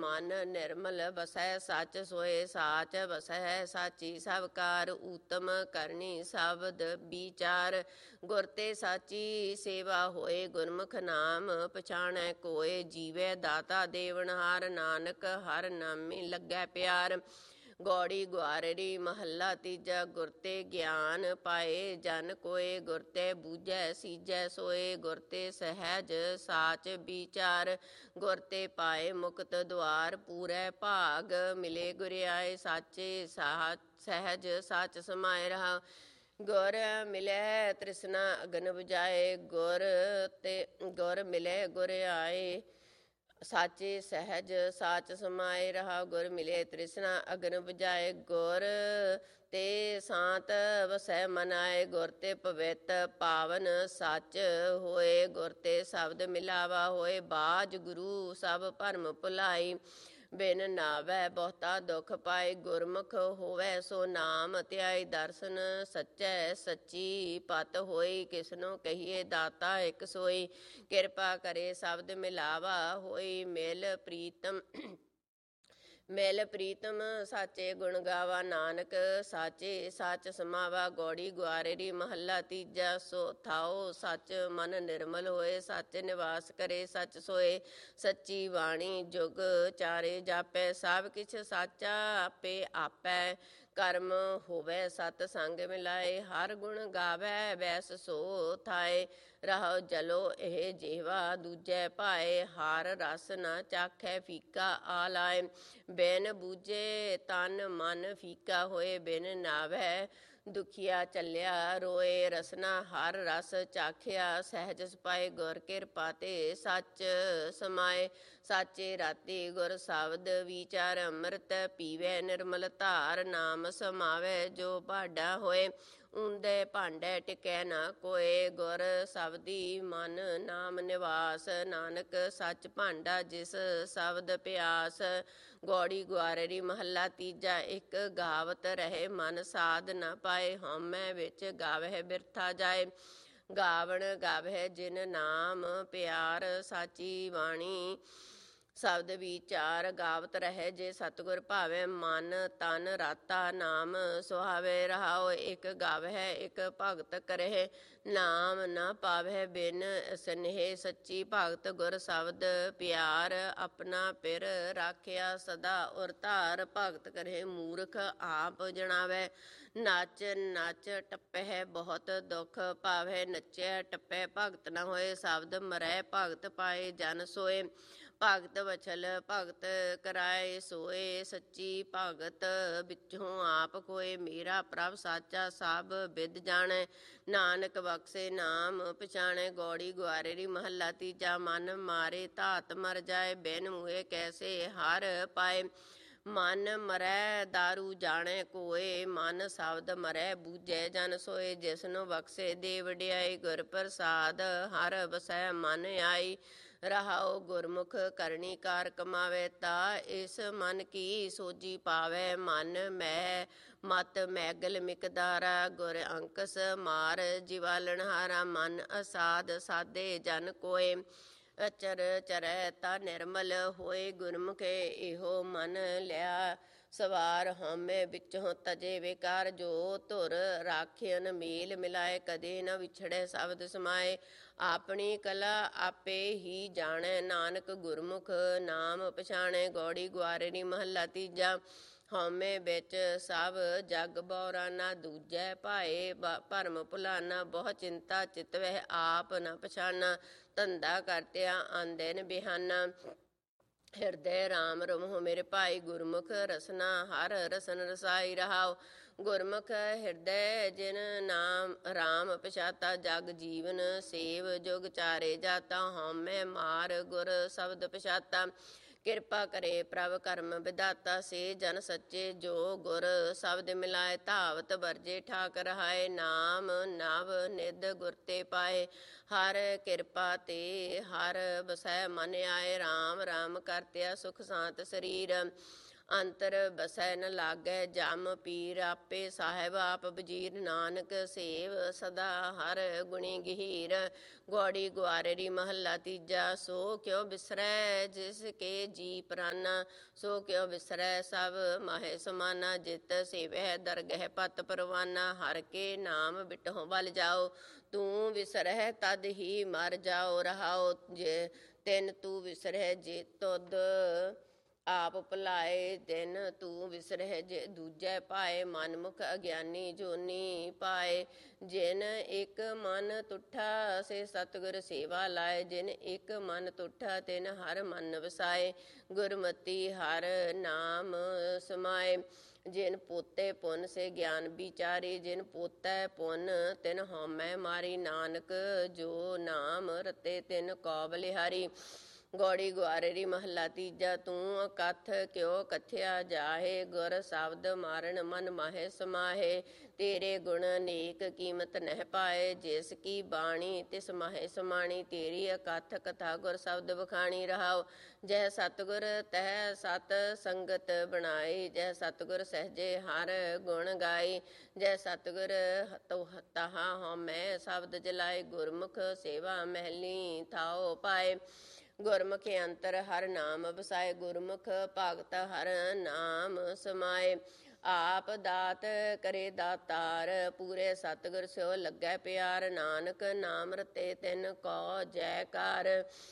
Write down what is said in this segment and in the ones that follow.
ਮਨ ਨਿਰਮਲ ਵਸੈ ਸੱਚ ਸੋਏ ਸਾਚ ਵਸੈ ਸਾਚੀ ਸਭ ਕਾਰ ਊਤਮ ਕਰਨੀ ਸ਼ਬਦ ਵਿਚਾਰ ਗੁਰ ਤੇ ਸਾਚੀ ਸੇਵਾ ਹੋਏ ਗੁਰਮੁਖ ਨਾਮ ਪਛਾਣੈ ਕੋਏ ਜੀਵੈ ਦਾਤਾ ਦੇਵਨਹਾਰ ਨਾਨਕ ਹਰ ਨਾਮੇ ਲੱਗੈ ਪਿਆਰ ਗੌੜੀ ਗੁਆਰੜੀ ਮਹੱਲਾ ਤੀਜਾ ਗੁਰ ਤੇ ਗਿਆਨ ਪਾਏ ਜਨ ਕੋਏ ਗੁਰ ਤੇ ਬੂਝੈ ਸੀਜੈ ਸੋਏ ਗੁਰ ਤੇ ਸਹਿਜ ਸਾਚ ਵਿਚਾਰ ਗੁਰ ਤੇ ਪਾਏ ਮੁਕਤ ਦੁਆਰ ਪੂਰੈ ਭਾਗ ਮਿਲੇ ਗੁਰਿਆਏ ਸਾਚੇ ਸਹਿਜ ਸਾਚ ਸਮਾਏ ਰਹਾ ਗੁਰ ਮਿਲੈ ਤ੍ਰਿਸ਼ਨਾ ਅਗਨ ਬੁਝਾਏ ਗੁਰ ਮਿਲੇ ਗੁਰ ਆਏ ਸਾਚੇ ਸਹਿਜ ਸਾਚ ਸਮਾਏ ਰਹਾ ਗੁਰ ਮਿਲੇ ਤ੍ਰਿਸ਼ਨਾ ਅਗਨ ਬੁਝਾਏ ਗੁਰ ਤੇ ਸਾਤ ਵਸੈ ਮਨਾਏ ਗੁਰ ਤੇ ਪਵਿੱਤ ਪਾਵਨ ਸੱਚ ਹੋਏ ਗੁਰ ਤੇ ਸ਼ਬਦ ਮਿਲਾਵਾ ਹੋਏ ਬਾਜ ਗੁਰੂ ਸਭ ਭਰਮ ਭੁਲਾਈ ਬਿਨ ਨਾਵੈ ਬਹੁਤਾ ਦੁਖ ਪਾਏ ਗੁਰਮੁਖ ਹੋਵੈ ਸੋ ਨਾਮ ਧਿਆਈ ਦਰਸ਼ਨ ਸੱਚੈ ਸੱਚੀ ਪਤ ਹੋਈ ਕਿਸਨੋ ਕਹੀਏ ਦਾਤਾ ਇੱਕ ਸੋਈ ਕਿਰਪਾ ਕਰੇ ਸ਼ਬਦ ਮਿਲਾਵਾ ਹੋਈ ਮਿਲ ਪ੍ਰੀਤਮ ਸਾਚੇ ਗੁਣ ਗਾਵਾ ਨਾਨਕ ਸਾਚੇ ਸਾਚ ਸਮਾਵਾ ਗੌੜੀ ਗੁਆਰੇਰੀ ਮਹੱਲਾ ਤੀਜਾ ਸੋ ਥਾਓ ਸੱਚ ਮਨ ਨਿਰਮਲ ਹੋਏ ਸੱਚ ਨਿਵਾਸ ਕਰੇ ਸੱਚ ਸੋਏ ਸੱਚੀ ਬਾਣੀ ਜੁਗ ਚਾਰੇ ਜਾਪੈ ਸਭ ਕਿਛ ਸਾਚਾ ਆਪੇ ਆਪੈ ਕਰਮ ਹੋਵੇ ਸਤ ਸੰਗ ਮਿਲਾਏ ਹਰ ਗੁਣ ਗਾਵੇ ਵੈਸ ਸੋ ਥਾਏ ਰਹੋ ਜਲੋ ਇਹ ਜੀਵਾ ਦੂਜੈ ਭਾਏ ਹਰ ਰਸ ਨ ਚਾਖੈ ਫੀਕਾ ਆਲਾਏ ਬਿਨ ਬੂਝੇ ਤਨ ਮਨ ਫੀਕਾ ਹੋਏ ਬਿਨ ਨਾਵੈ ਦੁਖੀਆ ਚੱਲਿਆ ਰੋਏ ਰਸਨਾ ਹਰ ਰਸ ਚਾਖਿਆ ਸਹਿਜ ਸਪਾਏ ਗੁਰ ਕਿਰਪਾ ਤੇ ਸੱਚ ਸਮਾਏ ਸਾਚੇ ਰਾਤੀ ਗੁਰ ਸ਼ਬਦ ਵਿਚਾਰ ਅੰਮ੍ਰਿਤ ਪੀਵੇ ਨਿਰਮਲ ਧਾਰ ਨਾਮ ਸਮਾਵੇ ਜੋ ਭਾਡਾ ਹੋਏ ਉਂਦੇ ਭਾਂਡੇ ਟਿਕੈ ਨਾ ਕੋਏ ਗੁਰ ਸ਼ਬਦੀ ਮਨ ਨਾਮ ਨਿਵਾਸ ਨਾਨਕ ਸੱਚ ਭਾਂਡਾ ਜਿਸ ਸ਼ਬਦ ਪਿਆਸ ਗੌੜੀ ਗੁਆਰੇਰੀ ਮਹੱਲਾ ਤੀਜਾ ਇੱਕ ਗਾਵਤ ਰਹੇ ਮਨ ਸਾਧ ਨ ਪਾਏ ਹਉਮੈ ਵਿੱਚ ਗਾਵਹਿ ਬਿਰਥਾ ਜਾਏ ਗਾਵਣ ਗਾਵਹਿ ਜਿਨ ਨਾਮ ਪਿਆਰ ਸਾਚੀ ਬਾਣੀ ਸ਼ਬਦ ਵਿਚਾਰ ਗਾਵਤ ਰਹੇ ਜੇ ਸਤਿਗੁਰ ਭਾਵੇ ਮਨ ਤਨ ਰਾਤਾ ਨਾਮ ਸੁਹਾਵੇ ਰਹਾਓ ਇੱਕ ਗਾਵਹਿ ਇੱਕ ਭਗਤ ਕਰਹਿ ਨਾਮ ਨਾ ਪਾਵਹਿ ਬਿਨ ਸਨੇਹ ਸੱਚੀ ਭਗਤ ਗੁਰ ਸ਼ਬਦ ਪਿਆਰ ਆਪਣਾ ਪਿਰ ਰਾਖਿਆ ਸਦਾ ਉਰ ਧਾਰ ਭਗਤ ਕਰਹਿ ਮੂਰਖ ਆਪ ਜਣਾਵੇ ਨੱਚ ਨੱਚ ਟੱਪਹਿ ਬਹੁਤ ਦੁੱਖ ਪਾਵਹਿ ਨੱਚੈ ਟੱਪੈ ਭਗਤ ਨਾ ਹੋਏ ਸ਼ਬਦ ਮਰੈ ਭਗਤ ਪਾਏ ਜਨ ਸੋਏ ਭਗਤ ਵਛਲ ਭਗਤ ਕਰਾਏ ਸੋਏ ਸੱਚੀ ਭਗਤ ਵਿੱਚੋਂ ਆਪ ਕੋਏ ਮੇਰਾ ਪ੍ਰਭ ਸਾਚਾ ਸਭ ਵਿਦ ਜਾਣੈ ਨਾਨਕ ਬਖਸ਼ੇ ਨਾਮ ਪਛਾਣੈ ਗੌੜੀ ਗੁਆਰੇਰੀ ਮਹੱਲਾ ਤੀਜਾ ਮਨ ਮਾਰੇ ਧਾਤ ਮਰ ਜਾਏ ਬਿਨ ਮੂਹੇ ਕੈਸੇ ਹਰ ਪਾਏ ਮਨ ਮਰੈ ਦਾਰੂ ਜਾਣੈ ਕੋਏ ਮਨ ਸ਼ਬਦ ਮਰੈ ਬੂਝੈ ਜਨ ਸੋਏ ਜਿਸਨੂੰ ਬਖਸ਼ੇ ਦੇ ਵਡਿਆਈ ਗੁਰ ਪ੍ਰਸਾਦ ਹਰ ਵਸੈ ਮਨ ਆਈ ਰਹਾਓ ਗੁਰਮੁਖ ਕਰਨੀ ਕਾਰ ਕਮਾਵੇ ਤਾ ਇਸ ਮਨ ਕੀ ਸੋਜੀ ਪਾਵੇ ਮਨ ਮੈਂ ਮਤ ਮੈਗਲ ਮਿਕਦਾਰਾ ਗੁਰ ਅੰਕਸ ਮਾਰ ਜਿਵਾਲਣਹਾਰਾ ਮਨ ਅਸਾਧ ਸਾਧੇ ਜਨ ਕੋਏ ਅਚਰ ਚਰੈ ਤਾ ਨਿਰਮਲ ਹੋਏ ਗੁਰਮੁਖੇ ਇਹੋ ਮਨ ਲਿਆ ਸਵਾਰ ਹਉਮੈ ਵਿੱਚੋਂ ਤਜੇ ਵਿਕਾਰ ਜੋ ਧੁਰ ਰਾਖਿਅਨ ਮੇਲ ਮਿਲਾਏ ਕਦੇ ਨ ਵਿਛੜੈ ਸ਼ਬਦ ਸਮਾਏ ਆਪਣੀ ਕਲਾ ਆਪੇ ਹੀ ਜਾਣੈ ਨਾਨਕ ਗੁਰਮੁਖ ਨਾਮ ਪਛਾਣੈ ਗੌੜੀ ਗੁਆਰੇਰੀ ਮਹੱਲਾ ਤੀਜਾ ਹਉਮੈ ਵਿੱਚ ਸਭ ਜਗ ਬੌਰਾਨਾ ਦੂਜੈ ਭਾਏ ਭਰਮ ਭੁਲਾਨਾ ਬਹੁ ਚਿੰਤਾ ਚਿਤਵਹਿ ਆਪ ਨ ਪਛਾਨਾ ਧੰਦਾ ਕਰਤਿਆ ਆਂਦਿਨ ਬਿਹਾਨਾ ਹਿਰਦੈ ਰਾਮ ਰਮਹੁ ਮੇਰੇ ਭਾਈ ਗੁਰਮੁਖ ਰਸਨਾ ਹਰ ਰਸਨ ਰਸਾਈ ਰਹਾਓ ਗੁਰਮੁਖ ਹਿਰਦੈ ਜਿਨ ਨਾਮ ਰਾਮ ਪਛਾਤਾ ਜਗ ਜੀਵਨ ਸੇਵ ਜੁਗ ਚਾਰੇ ਜਾਤਾ ਹਉਮੈ ਮਾਰ ਗੁਰ ਸ਼ਬਦ ਪਛਾਤਾ ਕਿਰਪਾ ਕਰੇ ਪ੍ਰਭ ਕਰਮ ਵਿਦਾਤਾ ਸੇ ਜਨ ਸੱਚੇ ਜੋ ਗੁਰ ਸ਼ਬਦ ਮਿਲਾਏ ਧਾਵਤ ਵਰਜੇ ਠਾਕ ਰਹਾਏ ਨਾਮ ਨਵ ਨਿਧ ਗੁਰ ਤੇ ਪਾਏ ਹਰ ਕਿਰਪਾ ਤੇ ਹਰ ਬਸੈ ਮਨ ਆਏ ਰਾਮ ਰਾਮ ਕਰਤਿਆ ਸੁਖ ਸਾਂਤ ਸਰੀਰ ਅੰਤਰ ਬਸੈ ਨ ਲਾਗੈ ਜਮ ਪੀਰ ਆਪੇ ਸਾਹਿਬ ਆਪ ਵਜੀਰ ਨਾਨਕ ਸੇਵ ਸਦਾ ਹਰ ਗੁਣੀ ਗਹੀਰ। ਗੌੜੀ ਗੁਆਰੇਰੀ ਮਹੱਲਾ ਤੀਜਾ। ਸੋ ਕਿਉ ਬਿਸਰੈ ਜਿਸ ਕੇ ਜੀ ਪ੍ਰਾਨਾ, ਸੋ ਕਿਉ ਬਿਸਰੈ ਸਭ ਮਾਹੇ ਸਮਾਨਾ। ਜਿਤ ਸੇਵੈ ਦਰਗਹਿ ਪਤ ਪਰਵਾਨਾ, ਹਰ ਕੇ ਨਾਮ ਬਿਟਹੁ ਬਲ ਜਾਓ। ਤੂੰ ਵਿਸਰਹਿ ਤਦ ਹੀ ਮਰ ਜਾਓ ਰਹਾਓ, ਜੇ ਤਿਨ ਤੂੰ ਵਿਸਰਹਿ ਜੇ ਤੁਧ ਆਪ ਭੁਲਾਏ। ਦਿਨ ਤੂੰ ਵਿਸਰਹਿ ਜੇ ਦੂਜੈ ਪਾਏ, ਮਨਮੁਖ ਅਗਿਆਨੀ ਜੋਨੀ ਪਾਏ। ਜਿਨ ਇੱਕ ਮਨ ਤੁਠਾ ਸੇ ਸਤਿਗੁਰ ਸੇਵਾ ਲਾਏ, ਜਿਨ ਇੱਕ ਮਨ ਤੁਠਾ ਤਿਨ ਹਰ ਮਨ ਵਸਾਏ। ਗੁਰਮਤੀ ਹਰ ਨਾਮ ਸਮਾਏ, ਜਿਨ ਪੋਤੇ ਪੁੰਨ ਸੇ ਗਿਆਨ ਵਿਚਾਰੀ। ਜਿਨ ਪੋਤੈ ਪੁੰਨ ਤਿਨ ਹਉਮੈ ਮਾਰੀ, ਨਾਨਕ ਜੋ ਨਾਮ ਰਤੇ ਤਿਨ ਕੋ ਬਲਿਹਾਰੀ। ਗੌੜੀ ਗੁਆਰੇਰੀ ਮਹੱਲਾ ਤੀਜਾ। ਤੂੰ ਅਕਥ ਕਿਉ ਕਥਿਆ ਜਾਹੇ, ਗੁਰ ਸ਼ਬਦ ਮਾਰਨ ਮਨ ਮਾਹੇ ਸਮਾਹੇ। ਤੇਰੇ ਗੁਣ ਅਨੇਕ ਕੀਮਤ ਨਹਿ ਪਾਏ, ਜਿਸ ਕੀ ਬਾਣੀ ਤਿਸ ਮਾਹੇ ਸਮਾਣੀ। ਤੇਰੀ ਅਕਥ ਕਥਾ ਗੁਰ ਸ਼ਬਦ ਵਖਾਣੀ ਰਹਾਓ, ਜਹ ਸਤਿਗੁਰ ਤਹ ਸਤ ਸੰਗਤ ਬਣਾਈ। ਜਹ ਸਤਿਗੁਰ ਸਹਿਜੇ ਹਰ ਗੁਣ ਗਾਈ, ਜਹ ਸਤਿਗੁਰ ਤਹਾ ਹਉਮੈ ਸ਼ਬਦ ਜਲਾਏ। ਗੁਰਮੁਖ ਸੇਵਾ ਮਹਿਲੀ ਥਾਓ ਪਾਏ, ਗੁਰਮੁਖ ਅੰਤਰ ਹਰ ਨਾਮ ਵਸਾਏ। ਗੁਰਮੁਖ ਭਗਤ ਹਰ ਨਾਮ ਸਮਾਏ, ਆਪ ਦਾਤ ਕਰੇ ਦਾਤਾਰ। ਪੂਰੇ ਸਤਿਗੁਰ ਸਿਓ ਲੱਗੈ ਪਿਆਰ, ਨਾਨਕ ਨਾਮ ਰਤੇ ਤਿਨ ਕੋ ਜੈਕਾਰ।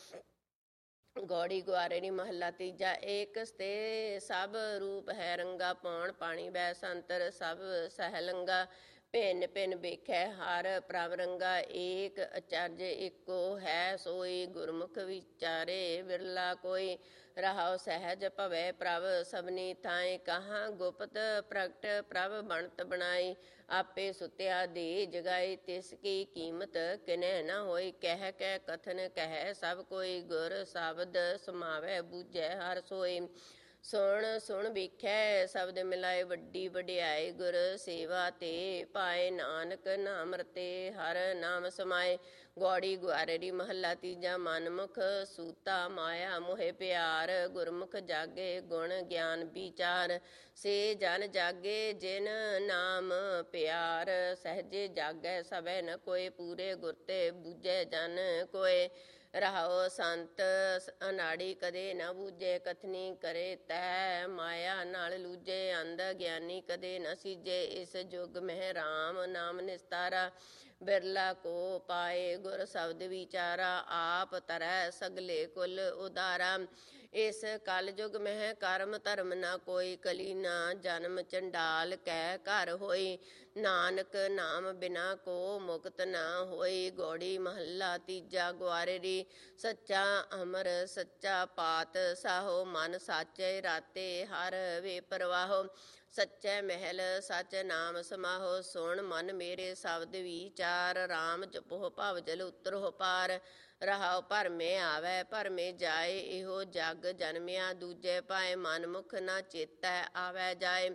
ਗੌੜੀ ਗੁਆਰੇਰੀ ਮਹੱਲਾ ਤੀਜਾ। ਏਕ ਸਤੇ ਸਭ ਰੂਪ ਹੈ ਰੰਗਾ, ਪੌਣ ਪਾਣੀ ਬੈ ਸੰਤਰ ਸਭ ਸਹਿ ਲੰਗਾ। ਭਿੰਨ ਭਿੰਨ ਵੇਖੈ ਹਰ ਪ੍ਰਭ ਰੰਗਾ, ਏਕ ਅਚਰਜ ਏਕੋ ਹੈ ਸੋਈ। ਗੁਰਮੁਖ ਵਿਚਾਰੇ ਬਿਰਲਾ ਕੋਈ, ਰਹਾਉ ਸਹਿਜ ਭਵੈ ਪ੍ਰਭ ਸਭਨੀ ਥਾਈ। ਕਹਾਂ ਗੁਪਤ ਪ੍ਰਗਟ ਪ੍ਰਭ ਬਣਤ ਬਣਾਈ, ਆਪੇ ਸੁਤਿਆ ਦੇ ਜਗਾਈ। ਤਿਸ ਕੀ ਕੀਮਤ ਕਿਨੈ ਨ ਹੋਈ, ਕਹਿ ਕਹਿ ਕਥਨ ਕਹਿ ਸਭ ਕੋਈ। ਗੁਰ ਸ਼ਬਦ ਸਮਾਵੈ ਬੂਝੈ ਹਰ ਸੋਈ, ਸੁਣ ਸੁਣ ਵੇਖੈ ਸ਼ਬਦ ਮਿਲਾਏ। ਵੱਡੀ ਵਡਿਆਈ ਗੁਰ ਸੇਵਾ ਤੇ ਪਾਏ, ਨਾਨਕ ਨਾਮ ਰਤੇ ਹਰ ਨਾਮ ਸਮਾਏ। ਗੌੜੀ ਗੁਆਰੇਰੀ ਮਹੱਲਾ ਤੀਜਾ। ਮਨਮੁਖ ਸੂਤਾ ਮਾਇਆ ਮੋਹਿ ਪਿਆਰ, ਗੁਰਮੁਖ ਜਾਗੇ ਗੁਣ ਗਿਆਨ ਵਿਚਾਰ। ਸੇ ਜਨ ਜਾਗੇ ਜਿਨ ਨਾਮ ਪਿਆਰ, ਸਹਿਜੇ ਜਾਗੈ ਸਭੈ ਨ ਕੋਇ। ਪੂਰੇ ਗੁਰ ਤੇ ਬੂਝੈ ਜਨ ਕੋਇ, ਰਹਾਉ ਸੰਤ ਅਨਾੜੀ ਕਦੇ ਨ ਬੂਝੇ। ਕਥਨੀ ਕਰੇ ਤੈ ਮਾਇਆ ਨਾਲ ਲੂਝੇ, ਅੰਧ ਗਿਆਨੀ ਕਦੇ ਨ ਸੀਜੇ। ਇਸ ਜੁਗ ਮਹਿ ਰਾਮ ਨਾਮ ਨਿਸਤਾਰਾ, ਬਿਰਲਾ ਕੋ ਪਾਏ ਗੁਰ ਸ਼ਬਦ ਵਿਚਾਰਾ। ਆਪ ਤਰੈ ਸਗਲੇ ਕੁਲ ਉਦਾਰਾ, ਇਸ ਕਲ ਜੁਗ ਮਹਿ ਕਰਮ ਧਰਮ ਨ ਕੋਈ। ਕਲੀ ਨਾ ਜਨਮ ਚੰਡਾਲ ਕੈ ਘਰ ਹੋਈ, ਨਾਨਕ ਨਾਮ ਬਿਨਾ ਕੋ ਮੁਕਤ ਨਾ ਹੋਈ। ਗੌੜੀ ਮਹੱਲਾ ਤੀਜਾ। ਗੁਆਰੇਰੀ ਸੱਚਾ ਅਮਰ ਸੱਚਾ ਪਾਤ ਸਾਹੋ, ਮਨ ਸਾਚੈ ਰਾਤੇ ਹਰ ਵੇ ਪਰਵਾਹੋ। ਸੱਚੈ ਮਹਿਲ ਸਚ ਨਾਮ ਸਮਾਹੋ, ਸੁਣ ਮਨ ਮੇਰੇ ਸ਼ਬਦ ਵਿਚਾਰ। ਰਾਮ ਜਪੋ ਭਵ ਜਲ ਉਤਰੋ ਪਾਰ, ਰਹਾਉ ਭਰਮੇ ਆਵੈ ਭਰਮੇ ਜਾਏ। ਇਹੋ ਜਗ ਜਨਮਿਆ ਦੂਜੇ ਪਾਏ, ਮਨਮੁਖ ਨਾ ਚੇਤੈ ਆਵੈ ਜਾਏ।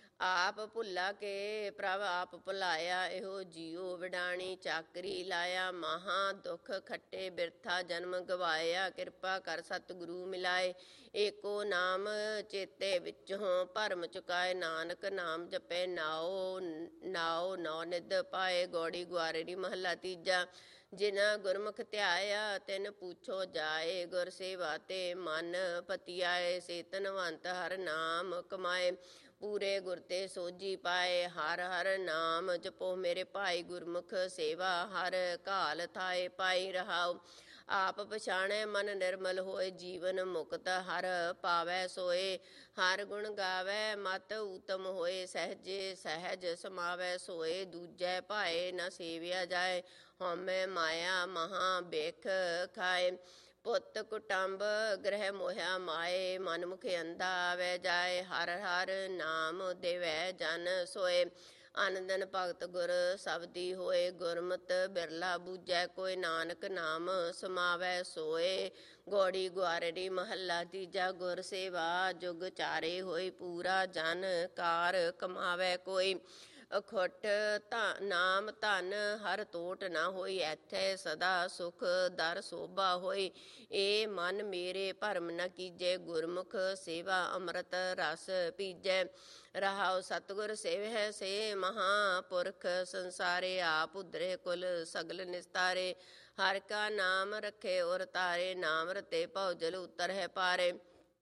ਆਪ ਭੁੱਲਾ ਕੇ ਪ੍ਰਭ ਆਪ ਭੁਲਾਇਆ, ਇਹੋ ਜੀਉ ਵਿਡਾਣੀ ਚਾਕਰੀ ਲਾਇਆ। ਮਹਾ ਦੁਖ ਖੱਟੇ ਬਿਰਥਾ ਜਨਮ ਗਵਾਇਆ, ਕਿਰਪਾ ਕਰ ਸਤਿਗੁਰੂ ਮਿਲਾਏ। ਏਕੋ ਨਾਮ ਚੇਤੇ ਵਿੱਚੋਂ ਭਰਮ ਚੁਕਾਏ, ਨਾਨਕ ਨਾਮ ਜਪੈ ਨਾਉ ਨਾਉ ਨੌ ਨਿਧ ਪਾਏ। ਗੌੜੀ ਗੁਆਰੇਰੀ ਮਹੱਲਾ ਤੀਜਾ। ਜਿਨਾ ਗੁਰਮੁਖ ਧਿਆਇਆ ਤਿਨ ਪੁੱਛੋ ਜਾਏ, ਗੁਰ ਸੇਵਾ ਤੇ ਮਨ ਪਤਿਆਏ। ਸੇ ਧਨਵੰਤ ਹਰ ਨਾਮ ਕਮਾਏ, ਪੂਰੇ ਗੁਰ ਤੇ ਸੋਝੀ ਪਾਏ। ਹਰ ਹਰ ਨਾਮ ਜਪੋ ਮੇਰੇ ਭਾਈ, ਗੁਰਮੁਖ ਸੇਵਾ ਹਰ ਘਾਲ ਥਾਏ ਪਾਈ। ਰਹਾਉ ਆਪ ਪਛਾਣੈ ਮਨ ਨਿਰਮਲ ਹੋਏ, ਜੀਵਨ ਮੁਕਤ ਹਰ ਪਾਵੈ ਸੋਏ। ਹਰ ਗੁਣ ਗਾਵੈ ਮਤ ਊਤਮ ਹੋਏ, ਸਹਿਜੇ ਸਹਿਜ ਸਮਾਵੈ ਸੋਏ। ਦੂਜੈ ਭਾਏ ਨ ਸੇਵਿਆ ਜਾਏ, ਹਉਮੈ ਮਾਇਆ ਮਹਾ ਬਿਖ ਖਾਏ। ਪੁੱਤ ਕੁਟੰਬ ਗ੍ਰਹਿ ਮੋਹਿਆ ਮਾਏ, ਮਨਮੁਖ ਅੰਧਾ ਆਵੈ ਜਾਏ। ਹਰ ਹਰ ਨਾਮ ਦੇਵੈ ਜਨ ਸੋਏ, ਅਨੰਦਨ ਭਗਤ ਗੁਰ ਸਬਦੀ ਹੋਏ। ਗੁਰਮਤਿ ਬਿਰਲਾ ਬੂਝੈ ਕੋਈ, ਨਾਨਕ ਨਾਮ ਸਮਾਵੈ ਸੋਏ। ਗੌੜੀ ਗੁਆਰੇਰੀ ਮਹੱਲਾ ਤੀਜਾ। ਗੁਰ ਸੇਵਾ ਜੁਗ ਚਾਰੇ ਹੋਈ, ਪੂਰਾ ਜਨ ਕਾਰ ਕਮਾਵੈ ਕੋਈ। ਅਖੁੱਟ ਨਾਮ ਧਨ ਹਰ ਟੋਟ ਨਾ ਹੋਈ, ਐਥੈ ਸਦਾ ਸੁਖ ਦਰ ਸੋਭਾ ਹੋਈ। ਏ ਮਨ ਮੇਰੇ ਭਰਮ ਨ ਕੀਜੈ, ਗੁਰਮੁਖ ਸੇਵਾ ਅੰਮ੍ਰਿਤ ਰਸ ਪੀਜੈ। ਰਹਾਉ ਸਤਿਗੁਰ ਸੇਵਹਿ ਸੇ ਮਹਾਂਪੁਰਖ, ਸੰਸਾਰੇ ਆਪ ਉਧਰੇ ਕੁਲ ਸਗਲ ਨਿਸਤਾਰੇ। ਹਰਿ ਕਾ ਨਾਮ ਰਖੇ ਔਰ ਤਾਰੇ, ਨਾਮ ਰਤੇ ਭਉ ਜਲ ਉਤਰ ਹੈ ਪਾਰੇ।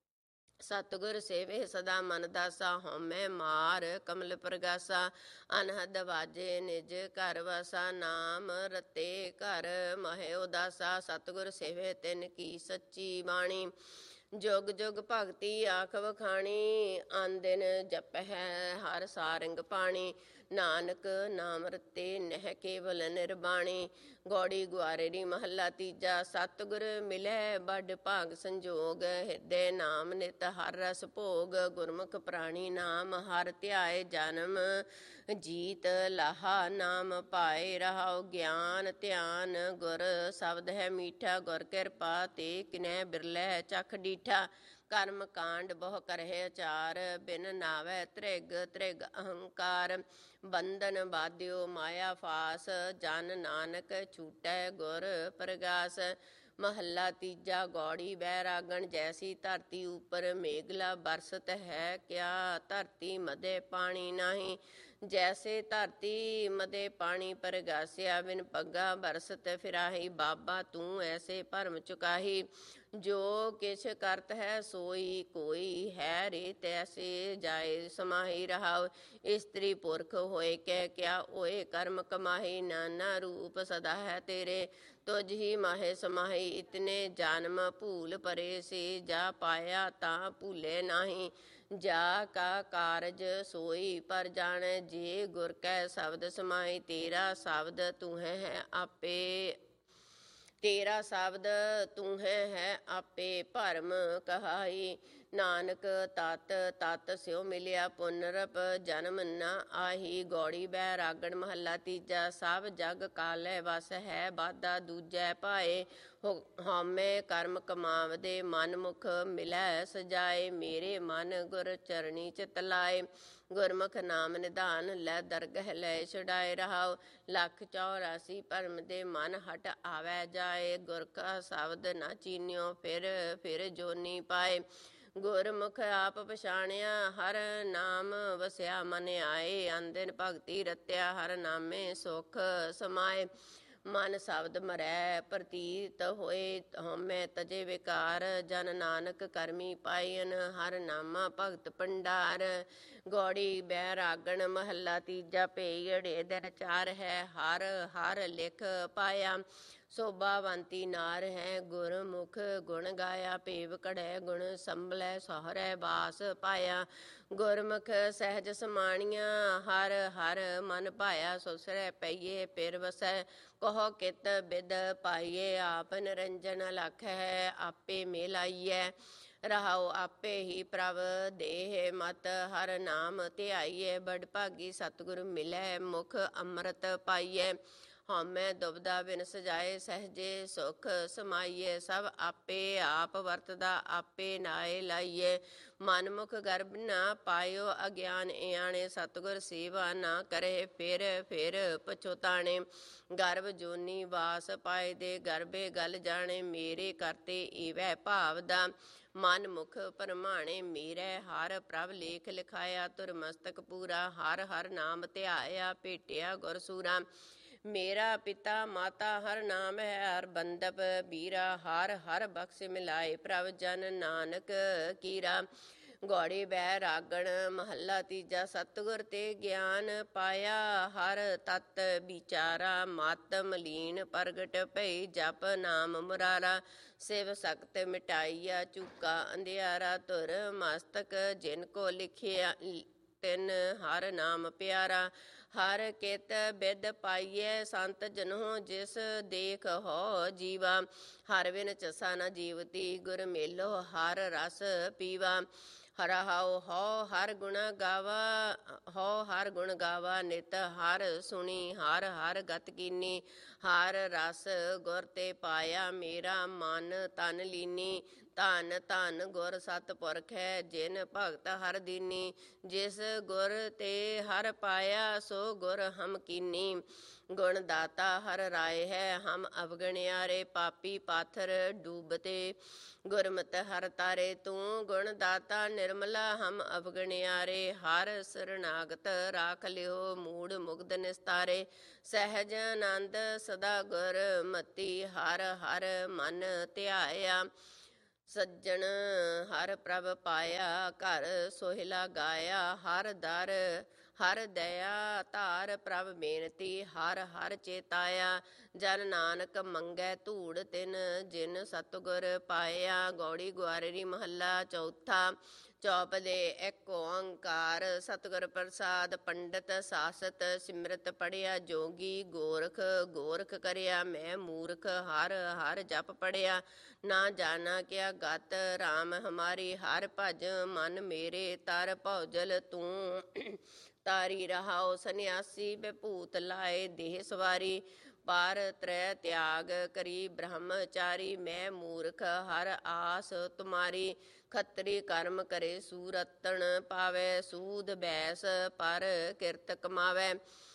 ਸਤਿਗੁਰ ਸੇਵੇ ਸਦਾ ਮਨ ਦਾਸਾ, ਹਉਮੈ ਮਾਰ ਕਮਲ ਪ੍ਰਗਾਸਾ। ਅਨਹਦ ਵਾਜੇ ਨਿਜ ਘਰ ਵਾਸਾ, ਨਾਮ ਰਤੇ ਘਰ ਮਹਿ ਉਦਾਸਾ। ਸਤਿਗੁਰ ਸੇਵੇ ਤਿਨ ਕੀ ਸੱਚੀ ਬਾਣੀ, ਜੁਗ ਜੁਗ ਭਗਤੀ ਆਖ ਵਖਾਣੀ। ਆਨ ਦਿਨ ਜਪਹਿ ਹਰ ਸਾਰੰਗ ਪਾਣੀ, ਨਾਨਕ ਨਾਮ ਰਤੇ ਨਹਿ ਕੇਵਲ ਨਿਰਬਾਣੀ। ਗੌੜੀ ਗੁਆਰੇਰੀ ਮਹੱਲਾ ਤੀਜਾ। ਸਤਿਗੁਰ ਮਿਲੈ ਬਡ ਭਾਗ ਸੰਜੋਗ, ਹਿਰਦੈ ਨਾਮ ਨਿਤ ਹਰ ਰਸ ਭੋਗ। ਗੁਰਮੁਖ ਪ੍ਰਾਣੀ ਨਾਮ ਹਰ ਧਿਆਏ, ਜਨਮ ਜੀਤ ਲਾਹਾ ਨਾਮ ਪਾਏ। ਰਹਾਉ ਗਿਆਨ ਧਿਆਨ ਗੁਰ ਸ਼ਬਦ ਹੈ ਮੀਠਾ, ਗੁਰ ਕਿਰਪਾ ਤੇ ਕਿਨੈ ਬਿਰਲੇ ਚਖ ਡੀਠਾ। ਕਰਮ ਕਾਂਡ ਬਹੁ ਕਰਹਿ ਅਚਾਰ, ਬਿਨ ਨਾਵੈ ਤ੍ਰਿਗ ਤ੍ਰਿਗ ਅਹੰਕਾਰ। ਬੰਧਨ ਬਾਧਿਓ ਮਾਇਆ ਫਾਸ, ਜਨ ਨਾਨਕ ਛੂਟੈ ਗੁਰ ਪ੍ਰਗਾਸ। ਮਹੱਲਾ ਤੀਜਾ। ਗੌੜੀ ਬੈਰਾਗਣ ਜੈਸੀ ਧਰਤੀ ਉਪਰ, ਮੇਘਲਾ ਬਰਸਤ ਹੈ ਕਿਆ ਧਰਤੀ ਮਧੇ ਪਾਣੀ ਨਾਹੀਂ। ਜੈਸੇ ਧਰਤੀ ਮਧੇ ਪਾਣੀ ਪ੍ਰਗਾਸਿਆ, ਬਿਨ ਪੱਗਾ ਬਰਸਤ ਫਿਰਾਹੀ। ਬਾਬਾ ਤੂੰ ਐਸੇ ਭਰਮ ਚੁਕਾਹੀ, ਜੋ ਕਿਛ ਕਰਤ ਹੈ ਸੋਈ ਕੋਈ। ਹੈ ਰੇ ਤੈਸੇ ਜਾਏ ਸਮਾਹੀ। ਰਹਾਉ ਇਸਤਰੀ ਪੁਰਖ ਹੋਏ ਕੈ ਕਿਆ ਹੋਏ, ਕਰਮ ਕਮਾਹੀ। ਨਾਨਾ ਰੂਪ ਸਦਾ ਹੈ ਤੇਰੇ, ਤੁਝ ਹੀ ਮਾਹੇ ਸਮਾਹੀ। ਇਤਨੇ ਜਨਮ ਭੂਲ ਪਰੇ ਸੇ, ਜਾ ਪਾਇਆ ਤਾਂ ਭੂਲੇ ਨਾਹੀਂ। ਜਾ ਕਾ ਕਾਰਜ ਸੋਈ ਪਰ ਜਾਣੈ, ਜੇ ਗੁਰ ਕੈ ਸ਼ਬਦ ਸਮਾਈ। ਤੇਰਾ ਸ਼ਬਦ ਤੂੰ ਹੈ ਆਪੇ, ਤੇਰਾ ਸ਼ਬਦ ਤੂੰ ਹੈ ਆਪੇ ਭਰਮ ਕਹਾਈ। ਨਾਨਕ ਤਤ ਤਤ ਸਿਉ ਮਿਲਿਆ, ਪੁਨਰਪ ਜਨਮ ਨ ਆਹੀ। ਗੌੜੀ ਬੈਰਾਗਣ ਮਹੱਲਾ ਤੀਜਾ। ਸਭ ਜਗ ਕਾਲੈ ਵਸ ਹੈ, ਬਾਧਾ ਦੂਜੈ ਭਾਏ। ਹਉਮੈ ਕਰਮ ਕਮਾਵਦੇ, ਮਨ ਮੁਖ ਮਿਲੈ ਸਜਾਏ। ਮੇਰੇ ਮਨ ਗੁਰ ਚਰਣੀ ਚਿਤ ਲਾਏ, ਗੁਰਮੁਖ ਨਾਮ ਨਿਧਾਨ ਲੈ ਦਰਗਹਿ ਲੈ ਛੁਡਾਏ। ਰਹਾਉ ਲੱਖ 84 ਭਰਮ ਦੇ ਮਨ ਹਟ ਆਵੈ ਜਾਏ। ਗੁਰ ਕਾ ਸ਼ਬਦ ਨਾ ਚੀਨਿਓ, ਫਿਰ ਫਿਰ ਜੋਨੀ ਪਾਏ। ਗੁਰਮੁਖ ਆਪ ਪਛਾਣਿਆ, ਹਰ ਨਾਮ ਵਸਿਆ ਮਨ ਆਏ। ਅਨ ਦਿਨ ਭਗਤੀ ਰਤਿਆ, ਹਰ ਨਾਮੇ ਸੁਖ ਸਮਾਏ। ਮਨ ਸ਼ਬਦ ਮਰੈ ਪ੍ਰਤੀਤ ਹੋਏ, ਹਉਮੈ ਤਜੇ ਵਿਕਾਰ। ਜਨ ਨਾਨਕ ਕਰਮੀ ਪਾਈਨ, ਹਰ ਨਾਮਾ ਭਗਤ ਭੰਡਾਰ। ਗੌੜੀ ਬੈਰਾਗਣ ਮਹੱਲਾ ਤੀਜਾ। ਭਈ ਅੜੇ ਦਿਨ ਚਾਰ ਹੈ, ਹਰ ਹਰ ਲਿਖ ਪਾਇਆ। ਸੋਭਾਵੰਤੀ ਨਾਰ ਹੈ, ਗੁਰਮੁਖ ਗੁਣ ਗਾਇਆ। ਭੇਵ ਕੜੈ ਗੁਣ ਸੰਭਲੈ, ਸਹੁਰੈ ਬਾਸ ਪਾਇਆ। ਗੁਰਮੁਖ ਸਹਿਜ ਸਮਾਣੀਆਂ, ਹਰ ਹਰ ਮਨ ਭਾਇਆ। ਸੁਸਰੈ ਪਈਏ ਪਿਰ ਵਸੈ, ਕਹੋ ਕਿਤ ਬਿਦ ਪਾਈਏ। ਆਪ ਨਿਰੰਜਨ ਅਲਖ ਹੈ, ਆਪੇ ਮੇਲ ਆਈਐ। ਰਹਾਉ ਆਪੇ ਹੀ ਪ੍ਰਭ ਦੇਹ ਮਤ, ਹਰ ਨਾਮ ਧਿਆਈਐ। ਬੜ ਭਾਗੀ ਸਤਿਗੁਰ ਮਿਲੈ, ਮੁਖ ਅੰਮ੍ਰਿਤ ਪਾਈਐ। ਹਉਮੈ ਦੁਬਦਾ ਬਿਨ ਸਜਾਏ, ਸਹਜੇ ਸੁਖ ਸਮਾਈਐ। ਸਭ ਆਪੇ ਆਪ ਵਰਤਦਾ, ਆਪੇ ਨਾਏ ਲਾਈਐ। ਮਨ ਮੁਖ ਗਰਭ ਨਾ ਪਾਇਓ, ਅਗਿਆਨ ਇਆਣੇ। ਸਤਿਗੁਰ ਸੇਵਾ ਨਾ ਕਰੇ, ਫਿਰ ਫਿਰ ਪਛੋਤਾਣੇ। ਗਰਭ ਜੋਨੀ ਵਾਸ ਪਾਏ ਦੇ, ਗਰਭੇ ਗਲ ਜਾਣੇ। ਮੇਰੇ ਕਰਤੇ ਈਵੈ ਭਾਵ ਦਾ, ਮਨ ਮੁਖ ਪਰਮਾਣੇ। ਮੇਰੇ ਹਰ ਪ੍ਰਭ ਲੇਖ ਲਿਖਾਇਆ, ਤੁਰ ਮਸਤਕ ਪੂਰਾ। ਹਰ ਹਰ ਨਾਮ ਧਿਆਇਆ, ਭੇਟਿਆ ਗੁਰ ਸੂਰਾ। ਮੇਰਾ ਪਿਤਾ ਮਾਤਾ ਹਰ ਨਾਮ ਹੈ, ਹਰ ਬੰਦਪ ਬੀਰਾ। ਹਰ ਹਰ ਬਖਸ਼ ਮਿਲਾਏ, ਪ੍ਰਭ ਜਨ ਨਾਨਕ ਕੀਰਾ। ਗੌੜੀ ਬੈਰਾਗਣ ਮਹੱਲਾ ਤੀਜਾ। ਸਤਿਗੁਰ ਤੇ ਗਿਆਨ ਪਾਇਆ, ਹਰ ਤਤ ਵਿਚਾਰਾ। ਮਤ ਮਲੀਨ ਪ੍ਰਗਟ ਭਈ, ਜਪ ਨਾਮ ਮੁਰਾਰਾ। ਸਿਵ ਸਖਤ ਮਿਟਾਈਆ, ਚੂਕਾ ਅੰਧਿਆਰਾ। ਧੁਰ ਮਸਤਕ ਜਿਨ ਕੋ ਲਿਖਿਆ, ਤਿਨ ਹਰ ਨਾਮ ਪਿਆਰਾ। ਹਰ ਕਿਤ ਬਿਦ ਪਾਈਐ, ਸੰਤ ਜਨੋ ਜਿਸ ਦੇਖ ਹੋ ਜੀਵਾ। ਹਰ ਬਿਨ ਚਸਾ ਨ ਜੀਵਤੀ, ਗੁਰ ਮੇਲੋ ਹਰ ਰਸ ਪੀਵਾ। ਰਹਾਉ ਹਉ ਹਰ ਗੁਣ ਗਾਵਾ, ਹਉ ਹਰ ਗੁਣ ਗਾਵਾ। ਨਿਤ ਹਰ ਸੁਣੀ, ਹਰ ਹਰ ਗਤ ਕੀਨੀ। ਹਰ ਰਸ ਗੁਰ ਤੇ ਪਾਇਆ, ਮੇਰਾ ਮਨ ਤਨ ਲੀਨੀ। ਧੰਨ ਧੰਨ ਗੁਰ ਸਤ ਪੁਰਖ ਹੈ, ਜਿਨ ਭਗਤ ਹਰ ਦੀਨੀ। ਜਿਸ ਗੁਰ ਤੇ ਹਰ ਪਾਇਆ, ਸੋ ਗੁਰ ਹਮ ਕੀਨੀ। ਗੁਣ ਦਾਤਾ ਹਰ ਰਾਏ ਹੈ, ਹਮ ਅਵਗਣਿਆਰੇ। ਪਾਪੀ ਪਾਥਰ ਡੂਬਤੇ, ਗੁਰਮਤਿ ਹਰ ਤਾਰੇ। ਤੂੰ ਗੁਣ ਦਾਤਾ ਨਿਰਮਲਾ, ਹਮ ਅਵਗਣਿਆਰੇ। ਹਰ ਸਰਨਾਗਤ ਰਾਖ ਲਿਓ, ਮੂੜ ਮੁਗਧ ਨਿਸਤਾਰੇ। ਸਹਿਜ ਆਨੰਦ ਸਦਾ ਗੁਰ ਮਤੀ, ਹਰ ਹਰ ਮਨ ਧਿਆਇਆ। ਸੱਜਣ ਹਰ ਪ੍ਰਭ ਪਾਇਆ, ਘਰ ਸੋਹਿਲਾ ਗਾਇਆ। ਹਰ ਦਰ ਹਰ ਦਇਆ ਧਾਰ, ਪ੍ਰਭ ਬੇਨਤੀ ਹਰ ਹਰ ਚੇਤਾਇਆ। ਜਨ ਨਾਨਕ ਮੰਗੈ ਧੂੜ ਤਿਨ, ਜਿਨ ਸਤਿਗੁਰ ਪਾਇਆ। ਗੌੜੀ ਗੁਆਰੇਰੀ ਮਹੱਲਾ ਚੌਥਾ। ਚੌਪਦੇ ਇੱਕ ਓੰਕਾਰ ਸਤਿਗੁਰ ਪ੍ਰਸਾਦ। ਪੰਡਤ ਸਾਸਤ ਸਿਮਰਤ ਪੜਿਆ, ਜੋਗੀ ਗੋਰਖ ਗੋਰਖ ਕਰਿਆ। ਮੈਂ ਮੂਰਖ ਹਰ ਹਰ ਜਪ ਪੜਿਆ, ਨਾ ਜਾਣਾ ਕਿਆ ਗਤ। ਰਾਮ ਹਮਾਰੀ ਹਰ ਭਜ, ਮਨ ਮੇਰੇ ਤਰ ਭੌਜਲ ਤੂੰ। ਤਾਰੀ ਰਹਾਉ ਸੰਨਿਆਸੀ, ਬਿਭੂਤ ਲਾਏ ਦੇਹ ਸਵਾਰੀ। ਪਰ ਤ੍ਰੈ ਤਿਆਗ ਕਰੀ ਬ੍ਰਹਮਚਾਰੀ, ਮੈਂ ਮੂਰਖ ਹਰ ਆਸ ਤੁਮਾਰੀ। ਖੱਤਰੀ ਕਰਮ ਕਰੇ ਸੂਰਤਨ ਪਾਵੈ, ਸੂਦ ਬੈਸ ਪਰ ਕਿਰਤ ਕਮਾਵੈ।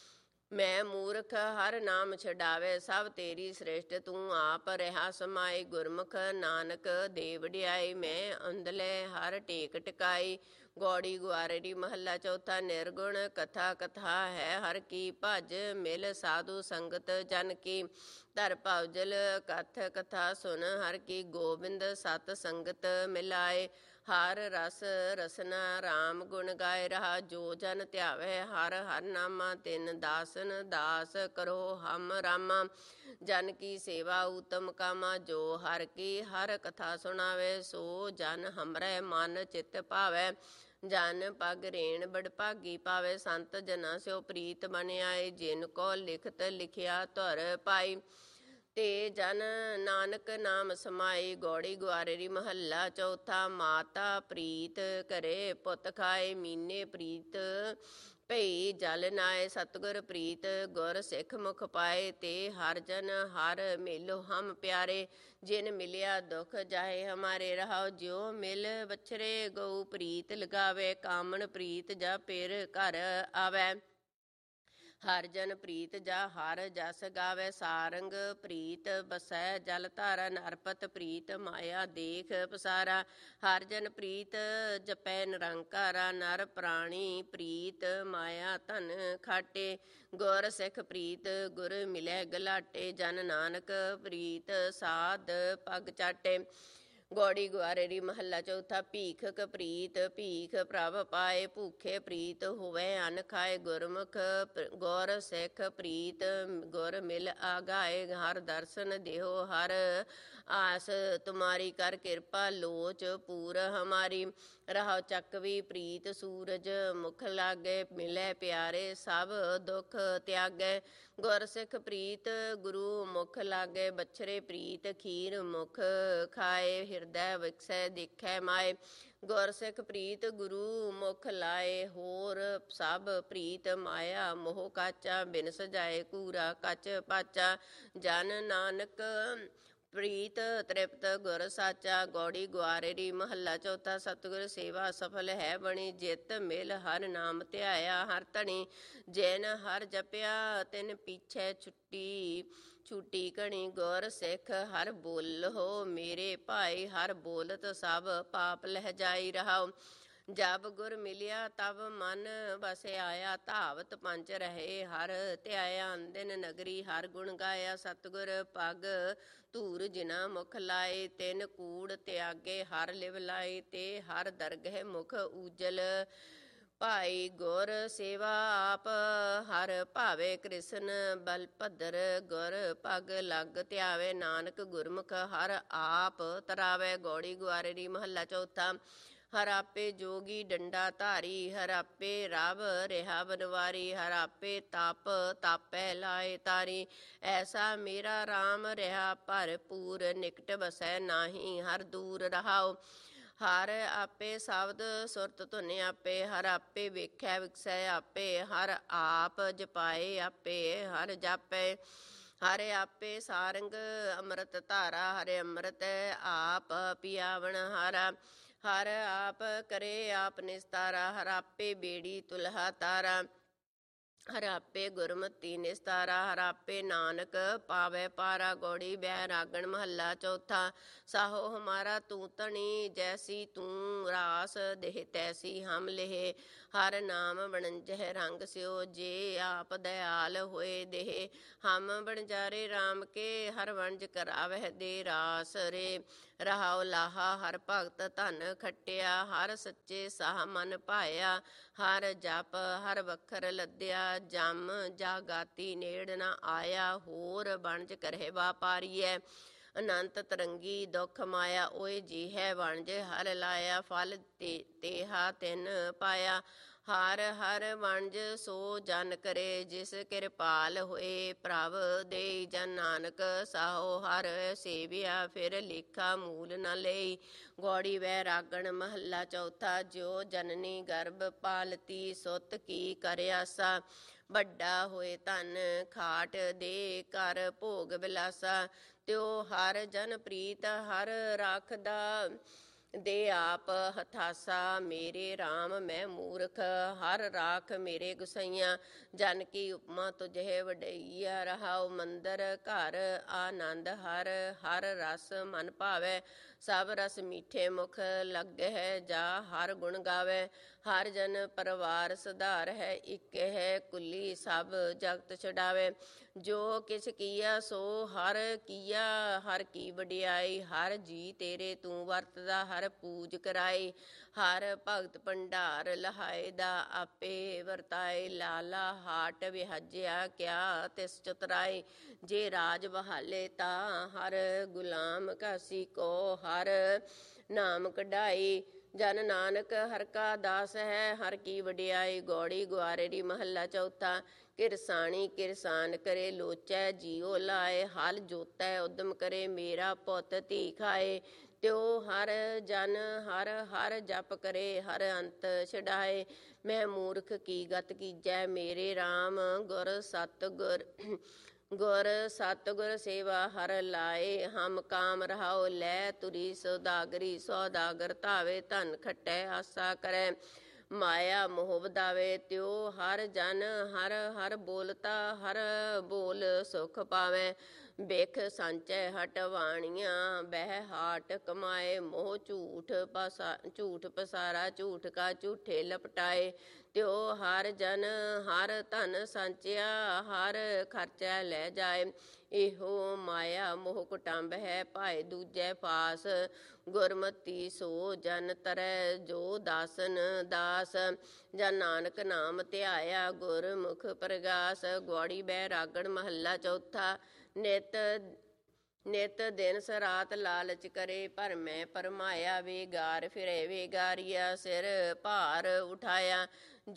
ਮੈਂ ਮੂਰਖ ਹਰ ਨਾਮ ਛਡਾਵੇ, ਸਭ ਤੇਰੀ ਸ੍ਰਿਸ਼ਟ ਤੂੰ ਆਪ ਰਹਾ ਸਮਾਈ। ਗੁਰਮੁਖ ਨਾਨਕ ਦੇ ਵਡਿਆਈ, ਮੈਂ ਅੰਧਲੇ ਹਰ ਟੇਕ ਟਿਕਾਈ। ਗੌੜੀ ਗੁਆਰੇਰੀ ਮਹੱਲਾ ਚੌਥਾ। ਨਿਰਗੁਣ ਕਥਾ ਕਥਾ ਹੈ ਹਰ ਕੀ, ਭਜ ਮਿਲ ਸਾਧੂ ਸੰਗਤ ਜਨ ਕੀ। ਧਰ ਭਵਜਲ ਕਥ ਕਥਾ ਸੁਨ ਹਰ ਕੀ, ਗੋਬਿੰਦ ਸਤ ਸੰਗਤ ਮਿਲਾਏ। ਹਰ ਰਸ ਰਸਨਾ ਰਾਮ ਗੁਣ ਗਾਏ ਰਹਾ, ਜੋ ਜਨ ਧਿਆਵੇ ਹਰ ਹਰ ਨਾਮਾ। ਤਿਨ ਦਾਸਨ ਦਾਸ ਕਰੋ ਹਮ ਰਾਮਾ, ਜਨ ਕੀ ਸੇਵਾ ਊਤਮ ਕਾਮਾ। ਜੋ ਹਰ ਕੀ ਹਰ ਕਥਾ ਸੁਣਾਵੇ, ਸੋ ਜਨ ਹਮਰੇ ਮਨ ਚਿਤ ਭਾਵੈ। ਜਨ ਪਗ ਰੇਣ ਬੜ ਭਾਗੀ ਪਾਵੇ, ਸੰਤ ਜਨਾ ਸਿਓ ਪ੍ਰੀਤ ਬਨ ਆਏ। ਜਿਨ ਕੋ ਲਿਖਤ ਲਿਖਿਆ ਧੁਰ ਪਾਈ, ਤੇ ਜਨ ਨਾਨਕ ਨਾਮ ਸਮਾਈ। ਗੌੜੀ ਗੁਆਰੇਰੀ ਮਹੱਲਾ ਚੌਥਾ। ਮਾਤਾ ਪ੍ਰੀਤ ਕਰੇ ਪੁੱਤ ਖਾਏ, ਮੀਨੇ ਪ੍ਰੀਤ ਭਈ ਜਲ ਨਾਏ। ਸਤਿਗੁਰ ਪ੍ਰੀਤ ਗੁਰ ਸਿੱਖ ਮੁਖ ਪਾਏ, ਤੇ ਹਰ ਜਨ ਹਰ ਮੇਲੋ ਹਮ ਪਿਆਰੇ। ਜਿਨ ਮਿਲਿਆ ਦੁਖ ਜਾਹੇ ਹਮਾਰੇ, ਰਹਾਉ ਜਿਉ ਮਿਲ ਬਛਰੇ ਗਊ ਪ੍ਰੀਤ ਲਗਾਵੇ। ਕਾਮਣ ਪ੍ਰੀਤ ਜਾ ਫਿਰ ਘਰ ਆਵੈ, ਹਰ ਜਨ ਪ੍ਰੀਤ ਜਾ ਹਰ ਜਸ ਗਾਵੇ। ਸਾਰੰਗ ਪ੍ਰੀਤ ਬਸੈ ਜਲ ਧਾਰਾ, ਨਰਪਤ ਪ੍ਰੀਤ ਮਾਇਆ ਦੇਖ ਪਸਾਰਾ। ਹਰ ਜਨ ਪ੍ਰੀਤ ਜਪੈ ਨਿਰੰਕਾਰਾ, ਨਰ ਪ੍ਰਾਣੀ ਪ੍ਰੀਤ ਮਾਇਆ ਧਨ ਖਾਟੇ। ਗੁਰ ਸਿੱਖ ਪ੍ਰੀਤ ਗੁਰ ਮਿਲੈ ਗਲਾਟੇ, ਜਨ ਨਾਨਕ ਪ੍ਰੀਤ ਸਾਧ ਪਗ ਚਾਟੇ। ਗੌੜੀ ਗੁਆਰੇਰੀ ਮਹੱਲਾ ਚੌਥਾ। ਭੀਖਕ ਪ੍ਰੀਤ ਭੀਖ ਪ੍ਰਭ ਪਾਏ, ਭੂਖੇ ਪ੍ਰੀਤ ਹੋਵੇ ਅਨ ਖਾਏ। ਗੁਰਮੁਖ ਗੁਰ ਸਿੱਖ ਪ੍ਰੀਤ ਗੁਰ ਮਿਲ ਆਗਾਏ, ਹਰ ਦਰਸ਼ਨ ਦੇਹੋ ਹਰ ਆਸ ਤੁਮਾਰੀ। ਕਰ ਕਿਰਪਾ ਲੋਚ ਪੂਰ ਹਮਾਰੀ, ਰਹਾਉ ਚੱਕਵੀ ਪ੍ਰੀਤ ਸੂਰਜ ਮੁਖ ਲਾਗੇ। ਮਿਲੇ ਪਿਆਰੇ ਸਭ ਦੁਖ ਤਿਆਗੈ, ਗੁਰ ਸਿੱਖ ਪ੍ਰੀਤ ਗੁਰੂ ਮੁਖ ਲਾਗੇ। ਬਛਰੇ ਪ੍ਰੀਤ ਖੀਰ ਮੁਖ ਖਾਏ, ਹਿਰਦੈ ਵਿਕਸੈ ਦੇਖੈ ਮਾਏ। ਗੁਰ ਸਿੱਖ ਪ੍ਰੀਤ ਗੁਰੂ ਮੁਖ ਲਾਏ, ਹੋਰ ਸਭ ਪ੍ਰੀਤ ਮਾਇਆ ਮੋਹ ਕਾਚਾ। ਬਿਨ ਸਜਾਏ ਕੂਰਾ ਕੱਚ ਪਾਚਾ, ਜਨ ਨਾਨਕ ਪ੍ਰੀਤ ਤ੍ਰਿਪਤ ਗੁਰ ਸਾਚਾ। ਗੌੜੀ ਗੁਆਰੇਰੀ ਮਹੱਲਾ ਚੌਥਾ। ਸਤਿਗੁਰ ਸੇਵਾ ਸਫਲ ਹੈ ਬਣੀ, ਜਿਤ ਮਿਲ ਹਰ ਨਾਮ ਧਿਆਇਆ ਹਰ ਧਣੀ। ਜਿਨ ਹਰ ਜਪਿਆ ਤਿਨ ਪੀਛੈ ਛੁਟੀ ਘਣੀ। ਗੁਰ ਸਿੱਖ ਹਰ ਬੋਲਹੁ ਮੇਰੇ ਭਾਈ, ਹਰ ਬੋਲਤ ਸਭ ਪਾਪ ਲਹਿ ਜਾਈ। ਰਹਾਉ ਜਬ ਗੁਰ ਮਿਲਿਆ ਤਬ ਮਨ ਬਸ ਆਇਆ, ਧਾਵਤ ਪੰਚ ਰਹੇ ਹਰ ਧਿਆਇਆ। ਅੰਦਿਨ ਨਗਰੀ ਹਰ ਗੁਣ ਗਾਇਆ, ਸਤਿਗੁਰ ਪਗ ਧੂਰ ਜਿਨਾ ਮੁਖ ਲਾਏ। ਤਿਨ ਕੂੜ ਤਿਆਗੇ ਹਰ ਲਿਵ ਲਾਏ, ਤੇ ਹਰ ਦਰਗਹਿ ਮੁਖ ਊਜਲ ਭਾਈ। ਗੁਰ ਸੇਵਾ ਆਪ ਹਰ ਭਾਵੇ, ਕ੍ਰਿਸ਼ਨ ਬਲ ਭਦਰ ਗੁਰ ਪਗ ਲਗ ਧਿਆਵੇ। ਨਾਨਕ ਗੁਰਮੁਖ ਹਰ ਆਪ ਤਰਾਵੇ। ਗੌੜੀ ਗੁਆਰੇਰੀ ਮਹੱਲਾ ਚੌਥਾ। ਹਰ ਆਪੇ ਜੋਗੀ ਡੰਡਾ ਧਾਰੀ, ਹਰ ਆਪੇ ਰਵ ਰਿਹਾ ਬਨਵਾਰੀ। ਹਰ ਆਪੇ ਤਪ ਤਾਪੈ ਲਾਏ ਤਾਰੀ, ਐਸਾ ਮੇਰਾ RAM ਰਿਹਾ ਭਰਪੂਰ। ਨਿਕਟ ਬਸੈ ਨਾਹੀ ਹਰ ਦੂਰ, ਰਹਾਉ ਹਰ ਆਪੇ ਸ਼ਬਦ ਸੁਰਤ ਧੁਨ ਆਪੇ। ਹਰ ਆਪੇ ਵੇਖੈ ਵਿਖਸੈ ਆਪੇ, ਹਰ ਆਪ ਜਪਾਏ ਆਪੇ ਹਰ ਜਾਪੈ। ਹਰਿ ਆਪੇ ਸਾਰੰਗ ਅੰਮ੍ਰਿਤ ਧਾਰਾ, ਹਰਿ ਅੰਮ੍ਰਿਤ ਆਪ ਪਿਆਵਣ ਹਾਰਾ। ਹਰ ਆਪ ਕਰੇ ਆਪ ਨਿਸਤਾਰਾ, ਹਰ ਆਪੇ ਬੇੜੀ ਤੁਲਹਾ ਤਾਰਾ। ਹਰ ਆਪੇ ਗੁਰਮਤੀ ਨਿਸਤਾਰਾ, ਹਰ ਆਪੇ ਨਾਨਕ ਪਾਵੇ ਪਾਰਾ। ਗੌੜੀ ਬੈਰਾਗਣ ਮਹੱਲਾ ਚੌਥਾ। ਸਾਹੋ ਹਮਾਰਾ ਤੂੰ ਧਣੀ, ਜੈਸੀ ਤੂੰ ਰਾਸ ਦੇਹ ਤੈਸੀ ਹਮ ਲੇਹ। ਹਰ ਨਾਮ ਵਣੰਜਹਿ ਰੰਗ ਸਿਓ, ਜੇ ਆਪ ਦਇਆਲ ਹੋਏ ਦੇਹ। ਹਮ ਵਣਜਾਰੇ ਰਾਮ ਕੇ, ਹਰ ਵਣਜ ਕਰਾਵਹਿ ਦੇ ਰਾਸ ਰੇ। ਰਹਾਉ ਲਾਹਾ ਹਰ ਭਗਤ ਧਨ ਖੱਟਿਆ, ਹਰ ਸੱਚੇ ਸਾਹ ਮਨ ਭਾਇਆ। ਹਰ ਜਪ ਹਰ ਵਖਰ ਲੱਦਿਆ, ਜਮ ਜਾਗਾਤੀ ਨੇੜ ਨਾ ਆਇਆ। ਹੋਰ ਵਣਜ ਕਰਹਿ ਵਾਪਾਰੀਐ, ਅਨੰਤ ਤਰੰਗੀ ਦੁਖ ਮਾਇਆ। ਓਏ ਜੀ ਹੈ ਵਣਜ ਹਰ ਲਾਇਆ, ਫਲ ਤੇਹਾ ਤਿਨ ਪਾਇਆ। ਹਰ ਹਰ ਵਣਜ ਸੋ ਜਨ ਕਰੇ, ਜਿਸ ਕਿਰਪਾਲ ਹੋਏ ਪ੍ਰਭ ਦੇ। ਜਨ ਨਾਨਕ ਸਾਹੋ ਹਰ ਸੇਵਿਆ, ਫਿਰ ਲੇਖਾ ਮੂਲ ਨ ਲਈ। ਗੌੜੀ ਵੈਰਾਗਣ ਮਹੱਲਾ ਚੌਥਾ। ਜਿਉ ਜਨਨੀ ਗਰਭ ਪਾਲਤੀ, ਸੁਤ ਕੀ ਕਰ ਆਸਾ। ਵੱਡਾ ਹੋਏ ਧਨ ਖਾਟ ਦੇ, ਕਰ ਭੋਗ ਬਿਲਾਸਾ। ਤਿਉ ਹਰ ਜਨ ਪ੍ਰੀਤ ਹਰ ਰਾਖਦਾ, ਦੇ ਆਪ ਹਥਾਸਾ। ਮੇਰੇ RAM ਮੈਂ ਮੂਰਖ, ਹਰ ਰਾਖ ਮੇਰੇ ਗੁਸਈਆਂ। ਜਨ ਕੀ ਉਪਮਾ ਤੁਝੇ ਵਡਈਆ, ਰਹਾਉ ਮੰਦਰ ਘਰ ਆਨੰਦ ਹਰ। ਹਰ ਰਸ ਮਨ ਭਾਵੈ, ਸਭ ਰਸ ਮੀਠੇ ਮੁਖ ਲੱਗਹਿ। ਜਾ ਹਰ ਗੁਣ ਗਾਵੈ, ਹਰ ਜਨ ਪਰਵਾਰ ਸੁਧਾਰ ਹੈ। ਇੱਕ ਹੈ ਕੁਲੀ ਸਭ ਜਗਤ ਛਡਾਵੈ। ਜੋ ਕਿਛ ਕੀਆ ਸੋ ਹਰ ਕੀਆ, ਹਰ ਕੀ ਵਡਿਆਈ। ਹਰ ਜੀ ਤੇਰੇ ਤੂੰ ਵਰਤਦਾ, ਹਰ ਪੂਜ ਕਰਾਈ। ਹਰ ਭਗਤ ਭੰਡਾਰ ਲਹਾਏ ਦਾ, ਆਪੇ ਵਰਤਾਏ। ਲਾਲਾ ਹਾਟ ਵਿਹਾਜਿਆ, ਕਿਆ ਤਿਸ ਚਤੁਰਾਈ। ਜੇ ਰਾਜ ਬਹਾਲੇ ਤਾਂ ਹਰ ਗੁਲਾਮ ਘਾਸੀ ਕੋ, ਹਰ ਨਾਮ ਕਢਾਈ। ਜਨ ਨਾਨਕ ਹਰ ਕਾ ਦਾਸ ਹੈ, ਹਰ ਕੀ ਵਡਿਆਈ। ਗੌੜੀ ਗੁਆਰੇਰੀ ਮਹੱਲਾ ਚੌਥਾ। ਕਿਰਸਾਣੀ ਕਿਰਸਾਨ ਕਰੇ ਲੋਚੈ, ਜੀਉ ਲਾਏ। ਹਲ ਜੋਤੈ ਉਦਮ ਕਰੇ, ਮੇਰਾ ਪੁੱਤ ਧੀ ਖਾਏ। ਤਿਉ ਹਰ ਜਨ ਹਰ ਹਰ ਜਪ ਕਰੇ, ਹਰ ਅੰਤ ਛਡਾਏ। ਮੈਂ ਮੂਰਖ ਕੀ ਗਤ ਕੀਜੈ, ਮੇਰੇ RAM ਗੁਰ ਸਤਿਗੁਰ। ਗੁਰ ਸਤਿਗੁਰ ਸੇਵਾ ਹਰ ਲਾਏ। ਹਮ ਕਾਮ ਰਹਾਉ ਲੈ ਤੁਰੀ, ਸੌਦਾਗਰੀ ਸੌਦਾਗਰ ਧਾਵੇ। ਧਨ ਖੱਟੈ ਆਸਾ ਕਰੈ, ਮਾਇਆ ਮੋਹ ਵਧਾਵੇ। ਤਿਉ ਹਰ ਜਨ ਹਰ ਹਰ ਬੋਲਤਾ, ਹਰ ਬੋਲ ਸੁਖ ਪਾਵੈ। ਬਿਖ ਸੰਚੈ ਹਟਵਾਣੀਆਂ, ਬਹਿ ਹਾਟ ਕਮਾਏ। ਮੋਹ ਝੂਠ ਪਸਾਰਾ, ਝੂਠ ਕਾ ਝੂਠੇ ਲਪਟਾਏ। ਤਿਉ ਹਰ ਜਨ ਹਰ ਧਨ ਸੰਚਿਆ, ਹਰ ਖਰਚਾ ਲੈ ਜਾਏ। ਇਹੋ ਮਾਇਆ ਮੋਹ ਕੁਟੰਬ ਹੈ, ਭਾਏ ਦੂਜੈ ਪਾਸ। ਗੁਰਮਤੀ ਸੋ ਜਨ ਤਰੈ, ਜੋ ਦਾਸਨ ਦਾਸ। ਜਨ ਨਾਨਕ ਨਾਮ ਧਿਆਇਆ, ਗੁਰਮੁਖ ਪ੍ਰਗਾਸ। ਗੌੜੀ ਬੈਰਾਗਣ ਮਹੱਲਾ ਚੌਥਾ। ਨਿਤ ਦਿਨ ਸਰਾਤ ਲਾਲਚ ਕਰੇ, ਭਰਮੈ ਭਰਮਾਇਆ। ਵੇਗਾਰ ਫਿਰੇ ਵੇਗਾਰੀਆ, ਸਿਰ ਭਾਰ ਉਠਾਇਆ।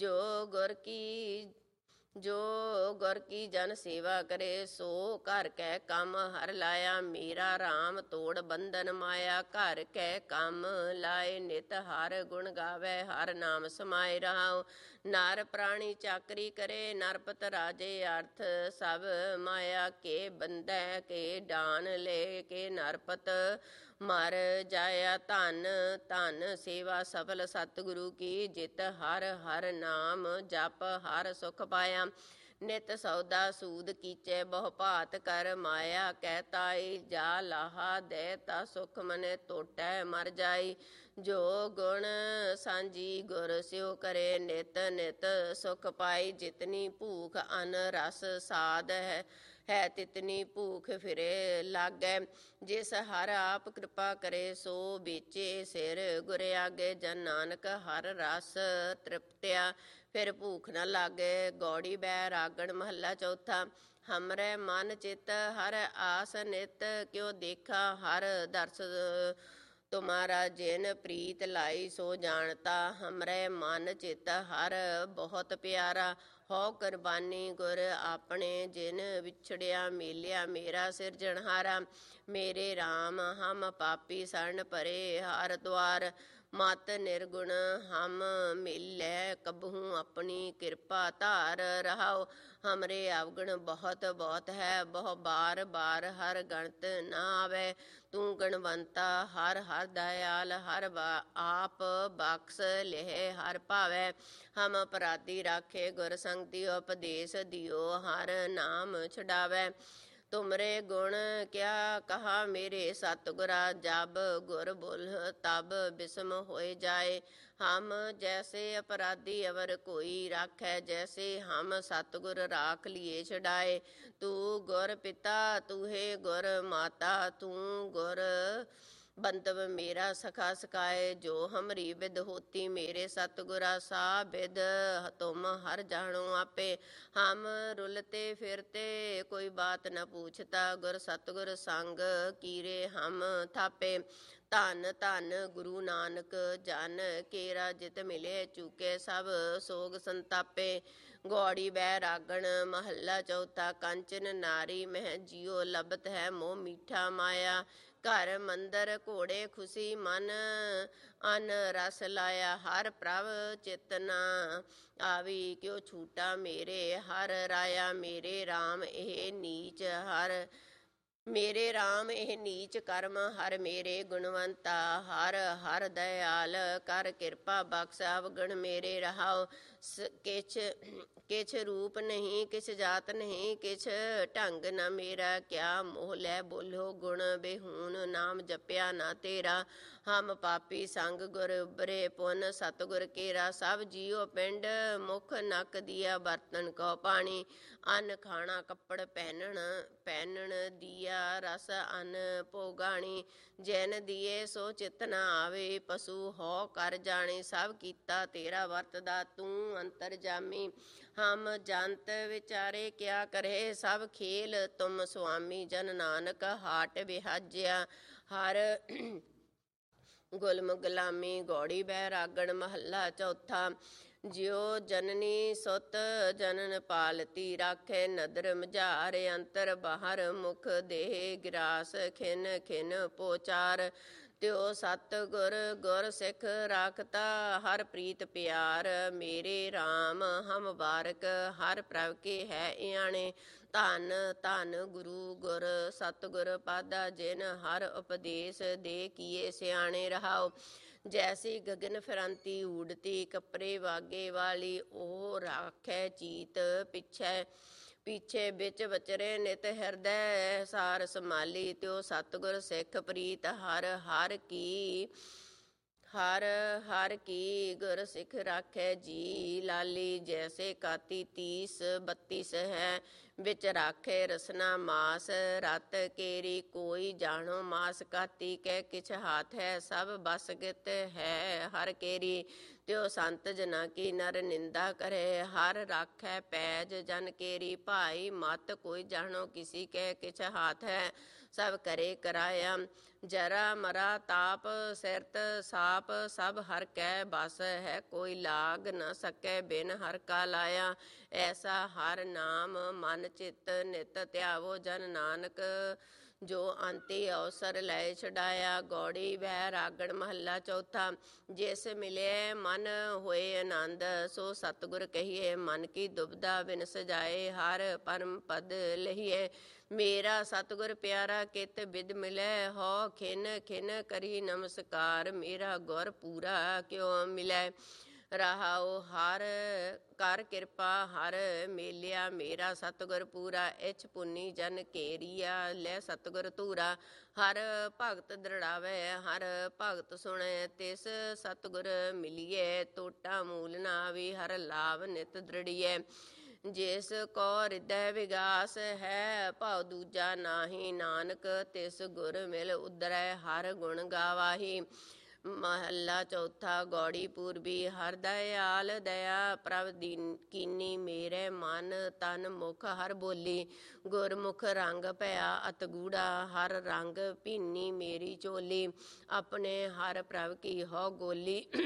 ਜੋ ਗੁਰ ਕੀ ਜਨ ਸੇਵਾ ਕਰੇ, ਸੋ ਘਰ ਕੈ ਕੰਮ ਹਰ ਲਾਇਆ। ਮੇਰਾ RAM ਤੋੜ ਬੰਧਨ ਮਾਇਆ, ਘਰ ਕੈ ਕੰਮ ਲਾਏ। ਨਿਤ ਹਰ ਗੁਣ ਗਾਵੇ, ਹਰ ਨਾਮ ਸਮਾਏ। ਰਹਾਉ ਨਰ ਪ੍ਰਾਣੀ ਚਾਕਰੀ ਕਰੇ, ਨਰਪਤ ਰਾਜੇ ਅਰਥ ਸਭ ਮਾਇਆ। ਕੇ ਬੰਧੈ ਕੇ ਡਾਨ ਲੈ ਕੇ, ਨਰਪਤ ਮਰ ਜਾਇਆ। ਧਨ ਧਨ ਸੇਵਾ ਸਫਲ ਸਤਿਗੁਰੂ ਕੀ, ਜਿਤ ਹਰ ਹਰ ਨਾਮ ਜਪ ਹਰ ਸੁਖ ਪਾਇਆ। ਨਿਤ ਸੌਦਾ ਸੂਦ ਕੀਚੈ, ਬਹੁ ਭਾਤ ਕਰ ਮਾਇਆ। ਕਹਿ ਤਾਈ ਜਾ ਲਾਹਾ ਦੇ, ਤਾ ਸੁਖ ਮਨੈ ਟੋਟੈ ਮਰ ਜਾਈ। ਜੋ ਗੁਣ ਸਾਂਝੀ ਗੁਰ ਸਿਉ ਕਰੇ, ਨਿਤ ਨਿਤ ਸੁਖ ਪਾਈ। ਜਿਤਨੀ ਭੂਖ ਅਨ ਰਸ ਸਾਧ ਹੈ, ਤਿਤਨੀ ਭੂਖ ਫਿਰੇ ਲਾਗੈ। ਜਿਸ ਹਰ ਆਪ ਕਿਰਪਾ ਕਰੇ, ਸੋ ਵੇਚੇ ਸਿਰ ਗੁਰ ਆਗੇ। ਜਨ ਨਾਨਕ ਹਰ ਰਸ ਤ੍ਰਿਪਤਿਆ, ਫਿਰ ਭੂਖ ਨ ਲਾਗੇ। ਗੌੜੀ ਬੈਰਾਗਣ ਮਹੱਲਾ ਚੌਥਾ। ਹਮਰੇ ਮਨ ਚਿਤ ਹਰ ਆਸ ਨਿਤ, ਕਿਉ ਦੇਖਾ ਹਰ ਦਰਸ ਤੁਮਾਰਾ। ਜਿਨ ਪ੍ਰੀਤ ਲਾਈ ਸੋ ਜਾਣਤਾ, ਹਮਰੇ ਮਨ ਚਿਤ ਹਰ ਬਹੁਤ ਪਿਆਰਾ। ਹੋ ਕੁਰਬਾਨੀ ਗੁਰ ਆਪਣੇ, ਜਿਨ ਵਿਛੜਿਆ ਮੇਲਿਆ ਮੇਰਾ ਸਿਰਜਣਹਾਰਾ। ਮੇਰੇ RAM ਹਮ ਪਾਪੀ, ਸਰਣ ਪਰੇ ਹਰ ਦੁਆਰ। ਮਤ ਨਿਰਗੁਣ ਹਮ ਮਿਲੈ ਕਬਹੂ ਆਪਣੀ ਕਿਰਪਾ ਧਾਰ ਰਹਾਓ। ਹਮਰੇ ਅਵਗੁਣ ਬਹੁਤ ਬਹੁਤ ਹੈ ਬਹੁ ਬਾਰ ਬਾਰ ਹਰ ਗਣਤ ਨਾ ਆਵੇ। ਤੂੰ ਗਣਵੰਤਾ ਹਰ ਹਰ ਦਇਆਲ ਹਰ ਆਪ ਬਖਸ਼ ਲਹਿ ਹਰ ਭਾਵੈ। ਹਮ ਅਪਰਾਧੀ ਰਾਖੇ ਗੁਰ ਸੰਗਤੀ ਉਪਦੇਸ਼ ਦਿਓ ਹਰ ਨਾਮ ਛਡਾਵੈ। ਤੁਮਰੇ ਗੁਣ ਕਿਆ ਕਹਾ ਮੇਰੇ ਸਤਿਗੁਰਾ ਜਬ ਗੁਰ ਬੋਲ ਤਬ ਬਿਸਮ ਹੋਏ ਜਾਏ। ਹਮ ਜੈਸੇ ਅਪਰਾਧੀ ਅਵਰ ਕੋਈ ਰਾਖੈ ਜੈਸੇ ਹਮ ਸਤਿਗੁਰ ਰਾਖ ਲਿਏ ਛਡਾਏ। ਤੂੰ ਗੁਰ ਪਿਤਾ ਤੂਹੇ ਗੁਰ ਮਾਤਾ ਤੂੰ ਗੁਰ ਬੰਤਵ ਮੇਰਾ ਸਖਾ ਸਕਾਏ। ਜੋ ਹਮਰੀ ਵਿਦ ਹੋਤੀ ਮੇਰੇ ਸਤਿਗੁਰਾ ਸਾ ਬਿਦ ਤੁਮ ਹਰ ਜਾਣੋ ਆਪੇ। ਹਮ ਰੁਲਤੇ ਫਿਰਤੇ ਕੋਈ ਬਾਤ ਨ ਪੂਛਤਾ ਗੁਰ ਸਤਿਗੁਰ ਸੰਗ ਕੀਰੇ ਹਮ ਥਾਪੇ। ਧੰਨ ਧੰਨ ਗੁਰੂ ਨਾਨਕ ਜਨ ਕੇਰਾ ਜਿਤ ਮਿਲੇ ਚੁਕੇ ਸਭ ਸੋਗ ਸੰਤਾਪੇ। ਗੌੜੀ ਬੈ ਰਾਗਣ ਮਹੱਲਾ ਚੌਥਾ। ਕੰਚਨ ਨਾਰੀ ਮਹਿ ਜਿਉ ਲਬਤ ਹੈ ਮੋਹ ਮੀਠਾ ਮਾਇਆ। ਘਰ ਮੰਦਰ ਘੋੜੇ ਖੁਸ਼ੀ ਮਨ ਅਨ ਰਸ ਲਾਇਆ। ਹਰ ਪ੍ਰਭ ਚਿਤ ਨਾ ਆਵੀ ਕਿਉ ਛੂਟਾ ਮੇਰੇ ਹਰ ਰਾਇਆ। ਮੇਰੇ RAM ਇਹ ਨੀਚ ਮੇਰੇ RAM ਇਹ ਨੀਚ ਕਰਮ ਹਰ ਮੇਰੇ ਗੁਣਵੰਤਾ। ਹਰ ਹਰ ਦਇਆਲ ਕਰ ਕਿਰਪਾ ਬਖਸ਼ ਅਵਗਣ ਮੇਰੇ ਰਹਾਓ। ਕਿਛ ਰੂਪ ਨਹੀਂ ਕਿਛ ਜਾਤ ਨਹੀਂ ਕਿਛ ਢੰਗ ਨ ਮੇਰਾ। ਕਿਆ ਮੋਹ ਲੈ ਬੋਲੋ ਗੁਣ ਬੇਹੂਨ ਨਾਮ ਜਪਿਆ ਨਾ ਤੇਰਾ। ਹਮ ਪਾਪੀ ਸੰਗ ਗੁਰ ਉਬਰੇ ਪੁਨ ਸਤਿਗੁਰ ਕੇਰਾ। ਸਭ ਜੀਉ ਪਿੰਡ ਮੁਖ ਨਕ ਦੀਆ ਬਰਤਨ ਕੋ ਪਾਣੀ। ਅੰਨ ਖਾਣਾ ਕੱਪੜ ਪਹਿਨਣ ਦੀਆ ਰਸ ਅਨ ਭੋਗਾਣੀ। ਜੈਨ ਦੀਏ ਸੋ ਚਿਤ ਨ ਆਵੇ ਪਸ਼ੂ ਹੋ ਕਰ ਜਾਣੇ। ਸਭ ਕੀਤਾ ਤੇਰਾ ਵਰਤਦਾ ਤੂੰ ਅੰਤਰ ਜਾਮੀ। ਹਮ ਜੰਤ ਵਿਚਾਰੇ ਕਿਆ ਕਰੇ ਸਭ ਖੇਲ ਤੁਮ ਸੁਆਮੀ। ਜਨ ਨਾਨਕ ਹਾਟ ਵਿਹਾਜਿਆ ਹਰ ਗੁਲਮ ਗੁਲਾਮੀ। ਗੌੜੀ ਬੈ ਰਾਗਣ ਮਹੱਲਾ ਚੌਥਾ। ਜਿਉ ਜਨਨੀ ਸੁਤ ਜਨਨ ਪਾਲਤੀ ਰਾਖੇ। ਨਦਰ ਮਝਾਰ ਅੰਤਰ ਬਾਹਰ ਮੁਖ ਦੇਹ ਗਿਰਾਸ ਖਿਨ ਖਿਨ ਪੋਚਾਰ। ਤਿਉ ਸਤਿਗੁਰ ਗੁਰ ਸਿੱਖ ਰਾਖਤਾ ਹਰ ਪ੍ਰੀਤ ਪਿਆਰ। ਮੇਰੇ RAM ਹਮ ਬਾਰਕ ਹਰ ਪ੍ਰਭ ਕੇ ਹੈ ਇਆਣੇ। ਧੰਨ ਧੰਨ ਗੁਰੂ ਗੁਰ ਸਤਿਗੁਰ ਪਾਦਾ ਜਿਨ ਹਰ ਉਪਦੇਸ਼ ਦੇ ਕੀਏ ਸਿਆਣੇ ਰਹਾਓ। ਜੈਸੀ ਗਗਨ ਫਿਰੰਤੀ ਊੜਤੀ ਕੱਪੜੇ ਵਾਗੇ ਵਾਲੀ। ਉਹ ਰਾਖੈ ਚੀਤ ਪਿੱਛੇ ਵਿੱਚ ਵਚਰੇ ਨਿਤ ਹਿਰਦੈ ਸਾਰ ਸਮਾਲੀ। ਤਿਉ ਸਤਿਗੁਰ ਸਿੱਖ ਪ੍ਰੀਤ ਹਰ ਹਰ ਕੀ ਗੁਰ ਸਿੱਖ ਰਾਖੈ ਜੀ ਲਾਲੀ। ਜੈਸੇ ਕਾਤੀ 30 32 ਹੈ ਵਿੱਚ ਰਾਖੇ ਰਸਨਾ ਮਾਸ ਰਤ ਕੇਰੀ। ਕੋਈ ਜਾਣੋ ਮਾਸ ਕਾਤੀ ਕੈ ਕਿਛ ਹਾਥ ਹੈ ਸਭ ਬਸ ਗਿਤ ਹੈ ਹਰ ਕੇਰੀ। ਤਿਉ ਸੰਤ ਜਨਾ ਕੀ ਨਰ ਨਿੰਦਾ ਕਰੇ ਹਰ ਰਾਖੈ ਪੈਜ ਜਨ ਕੇਰੀ। ਭਾਈ ਮਤ ਕੋਈ ਜਾਣੋ ਕਿਸੀ ਕੈ ਕਿਛ ਹਾਥ ਹੈ ਸਭ ਕਰੇ ਕਰਾਇਆ। ਜਰਾ ਮਰਾ ਤਾਪ ਸਿਰਤ ਸਾਪ ਸਭ ਹਰ ਕੈ ਬਸ ਹੈ। ਕੋਈ ਲਾਗ ਨ ਸਕੈ ਬਿਨ ਹਰ ਕਾ ਲਾਇਆ। ਐਸਾ ਹਰ ਨਾਮ ਮਨ ਚਿਤ ਨਿਤ ਧਿਆਵੋ। ਜਨ ਨਾਨਕ ਜੋ ਅੰਤੀ ਅਵਸਰ ਲੈ ਛਡਾਇਆ। ਗੌੜੀ ਬੈ ਰਾਗਣ ਮਹੱਲਾ ਚੌਥਾ। ਜਿਸ ਮਿਲੇ ਮਨ ਹੋਏ ਆਨੰਦ ਸੋ ਸਤਿਗੁਰ ਕਹੀਏ। ਮਨ ਕੀ ਦੁਬਦਾ ਬਿਨ ਸਜਾਏ ਹਰ ਪਰਮ ਪਦ ਲਹੀਏ। ਮੇਰਾ ਸਤਿਗੁਰ ਪਿਆਰਾ ਕਿਤ ਬਿਦ ਮਿਲੈ ਹੋ ਖਿਨ ਖਿਨ ਕਰੀ ਨਮਸਕਾਰ। ਮੇਰਾ ਗੁਰ ਪੂਰਾ ਕਿਉ ਮਿਲੈ ਰਹਾਉ। ਹਰ ਕਰ ਕਿਰਪਾ ਹਰ ਮੇਲਿਆ ਮੇਰਾ ਸਤਿਗੁਰ ਪੂਰਾ। ਇਛ ਪੁੰਨੀ ਜਨ ਘੇਰੀਆ ਲੈ ਸਤਿਗੁਰ ਧੂਰਾ। ਹਰ ਭਗਤ ਦ੍ਰਿੜਾਵੇ ਹਰ ਭਗਤ ਸੁਣੇ। ਤਿਸ ਸਤਿਗੁਰ ਮਿਲੀਏ ਟੋਟਾ ਮੂਲ ਨਾ ਆਵੇ। ਹਰ ਲਾਭ ਨਿਤ ਦ੍ਰਿੜੀਐ। ਜਿਸ ਕੋ ਹਿਰਦੈ ਵਿਗਾਸ ਹੈ ਭਉ ਦੂਜਾ ਨਾਹੀ। ਨਾਨਕ ਤਿਸ ਗੁਰ ਮਿਲ ਉਦਰੈ ਹਰ ਗੁਣ ਗਾਵਾਹੀ। ਮਹੱਲਾ ਚੌਥਾ। ਗੌੜੀ ਪੂਰਬੀ। ਹਰ ਦਇਆਲ ਦਇਆ ਪ੍ਰਭ ਕੀਨੀ। ਮੇਰੇ ਮਨ ਤਨ ਮੁਖ ਹਰ ਬੋਲੀ। ਗੁਰਮੁਖ ਰੰਗ ਭਇਆ ਅਤ ਗੂੜਾ। ਹਰ ਰੰਗ ਭੀਨੀ ਮੇਰੀ ਚੋਲੀ। ਆਪਣੇ ਹਰ ਪ੍ਰਭ ਕੀ ਹੋ ਗੋਲੀ।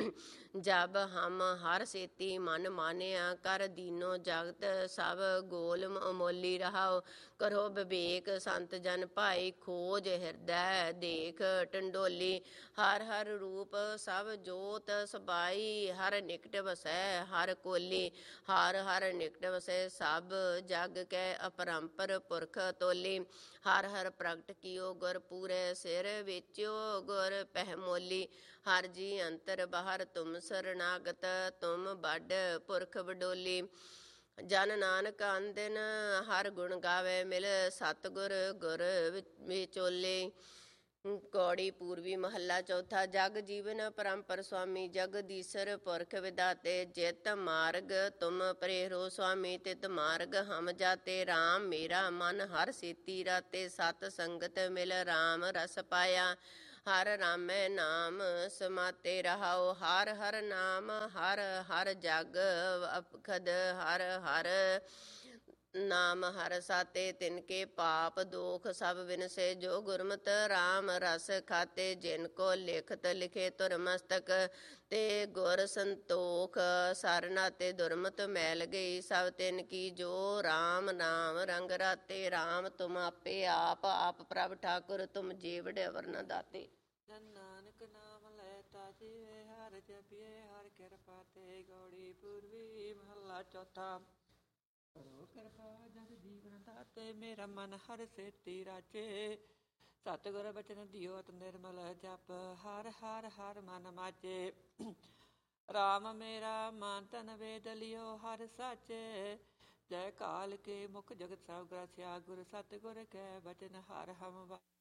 ਜਬ ਹਮ ਹਰ ਸੇਤੀ ਮਨ ਮਾਨਿਆ ਕਰ ਦੀਨੋ ਜਗਤ ਸਭ ਗੋਲ ਅਮੋਲੀ ਰਹਾਓ ਕਰੋ ਵਿਵੇਕ ਸੰਤ ਜਨ ਭਾਈ ਖੋਜ ਹਿਰਦੈ ਦੇਖ ਟੰਡੋਲੀ ਹਰ ਹਰ ਰੂਪ ਸਭ ਜੋਤ ਸਬਾਈ ਹਰ ਨਿਕਟ ਵਸੈ ਹਰ ਕੋਲੀ ਹਰ ਹਰ ਨਿਕਟ ਵਸੈ ਸਭ ਜਗ ਕੈ ਅਪਰੰਪਰ ਪੁਰਖ ਤੋਲੀ ਹਰ ਹਰ ਪ੍ਰਗਟ ਕੀਓ ਗੁਰ ਪੂਰੇ ਸਿਰ ਵੇਚਿਓ ਗੁਰ ਪਹਿਮੋਲੀ ਹਰ ਜੀ ਅੰਤਰ ਬਾਹਰ ਤੁਮ ਸਰਨਾਗਤ ਤੁਮ ਵੱਡ ਪੁਰਖ ਵਡੋਲੀ ਜਨ ਨਾਨਕ ਅੰਦਿਨ ਹਰ ਗੁਣ ਗਾਵੇ ਮਿਲ ਸਤਿਗੁਰ ਗੁਰ ਵਿਚੋਲੇ ਕੌੜੀ ਪੂਰਵੀ ਮਹੱਲਾ ਚੌਥਾ ਜਗ ਜੀਵਨ ਪਰੰਪਰ ਸੁਆਮੀ ਜਗਦੀਸ਼ਰ ਪੁਰਖ ਵਿਦਾਤੇ ਜਿਤ ਮਾਰਗ ਤੁਮ ਪ੍ਰੇਰੋ ਸੁਆਮੀ ਤਿਤ ਮਾਰਗ ਹਮ ਜਾਤੇ ਰਾਮ ਮੇਰਾ ਮਨ ਹਰ ਸੀਤੀ ਰਾਤੇ ਸਤ ਸੰਗਤ ਮਿਲ ਰਾਮ ਰਸ ਪਾਇਆ ਹਰ ਰਾਮੈ ਨਾਮ ਸਮਾਤੇ ਰਹਾਓ ਹਰ ਹਰ ਨਾਮ ਹਰ ਹਰ ਜਗ ਅਪਖਦ ਹਰ ਹਰ ਨਾਮ ਹਰ ਸਾਤੇ ਤਿਨਕੇ ਪਾਪ ਦੋਖ ਸਭ ਵਿਨਸੇ ਜੋ ਗੁਰਮਤ ਰਾਮ ਰਸ ਖਾਤੇ ਜਿਨ ਕੋ ਲਿਖਤ ਲਿਖੇ ਤੁਰ ਮਸਤਕ ਤੇ ਗੁਰ ਸੰਤੋਖ ਸਰਨਾਤੇ ਦੁਰਮਤ ਮੈਲ ਗਈ ਸਭ ਤਿਨ ਕੀ ਜੋ ਰਾਮ ਨਾਮ ਰੰਗ ਰਾਤੇ ਰਾਮ ਤੁਮ ਆਪੇ ਆਪ ਆਪ ਪ੍ਰਭ ਠਾਕੁਰ ਤੁਮ ਜੀਵ ਡੇਵਰ ਨ ਦਾਤੇ ਨਾਨਕ ਨਾਮ ਲੈ ਤਾਜੀਵੇ ਹਰ ਜਪੀਏ ਹਰ ਕਿਰਪਾ ਤੇ ਗੌੜੀ ਪੂਰਵੀ ਮਹੱਲਾ ਚੌਥਾ ਕਰੋ ਕਿਰਪਾ ਜਗ ਜੀਵਨ ਦਾਤੇ ਮੇਰਾ ਮਨ ਹਰ ਸੇਤੀ ਰਾਜੇ ਸਤਿਗੁਰ ਬਚਨ ਦਿਓ ਤ ਨਿਰਮਲ ਜਪ ਹਰ ਹਰ ਹਰ ਮਨ ਮਾਚੇ ਰਾਮ ਮੇਰਾ ਮਨ ਤਨ ਵੇਦ ਲਿਓ ਹਰ ਸਾਚੇ ਜੈ ਕਾਲ ਕੇ ਮੁਖ ਜਗਤ ਸਭ ਗ੍ਰਸਿਆ ਗੁਰ ਸਤਿਗੁਰ ਕੈ ਬਚਨ ਹਰ ਹਮ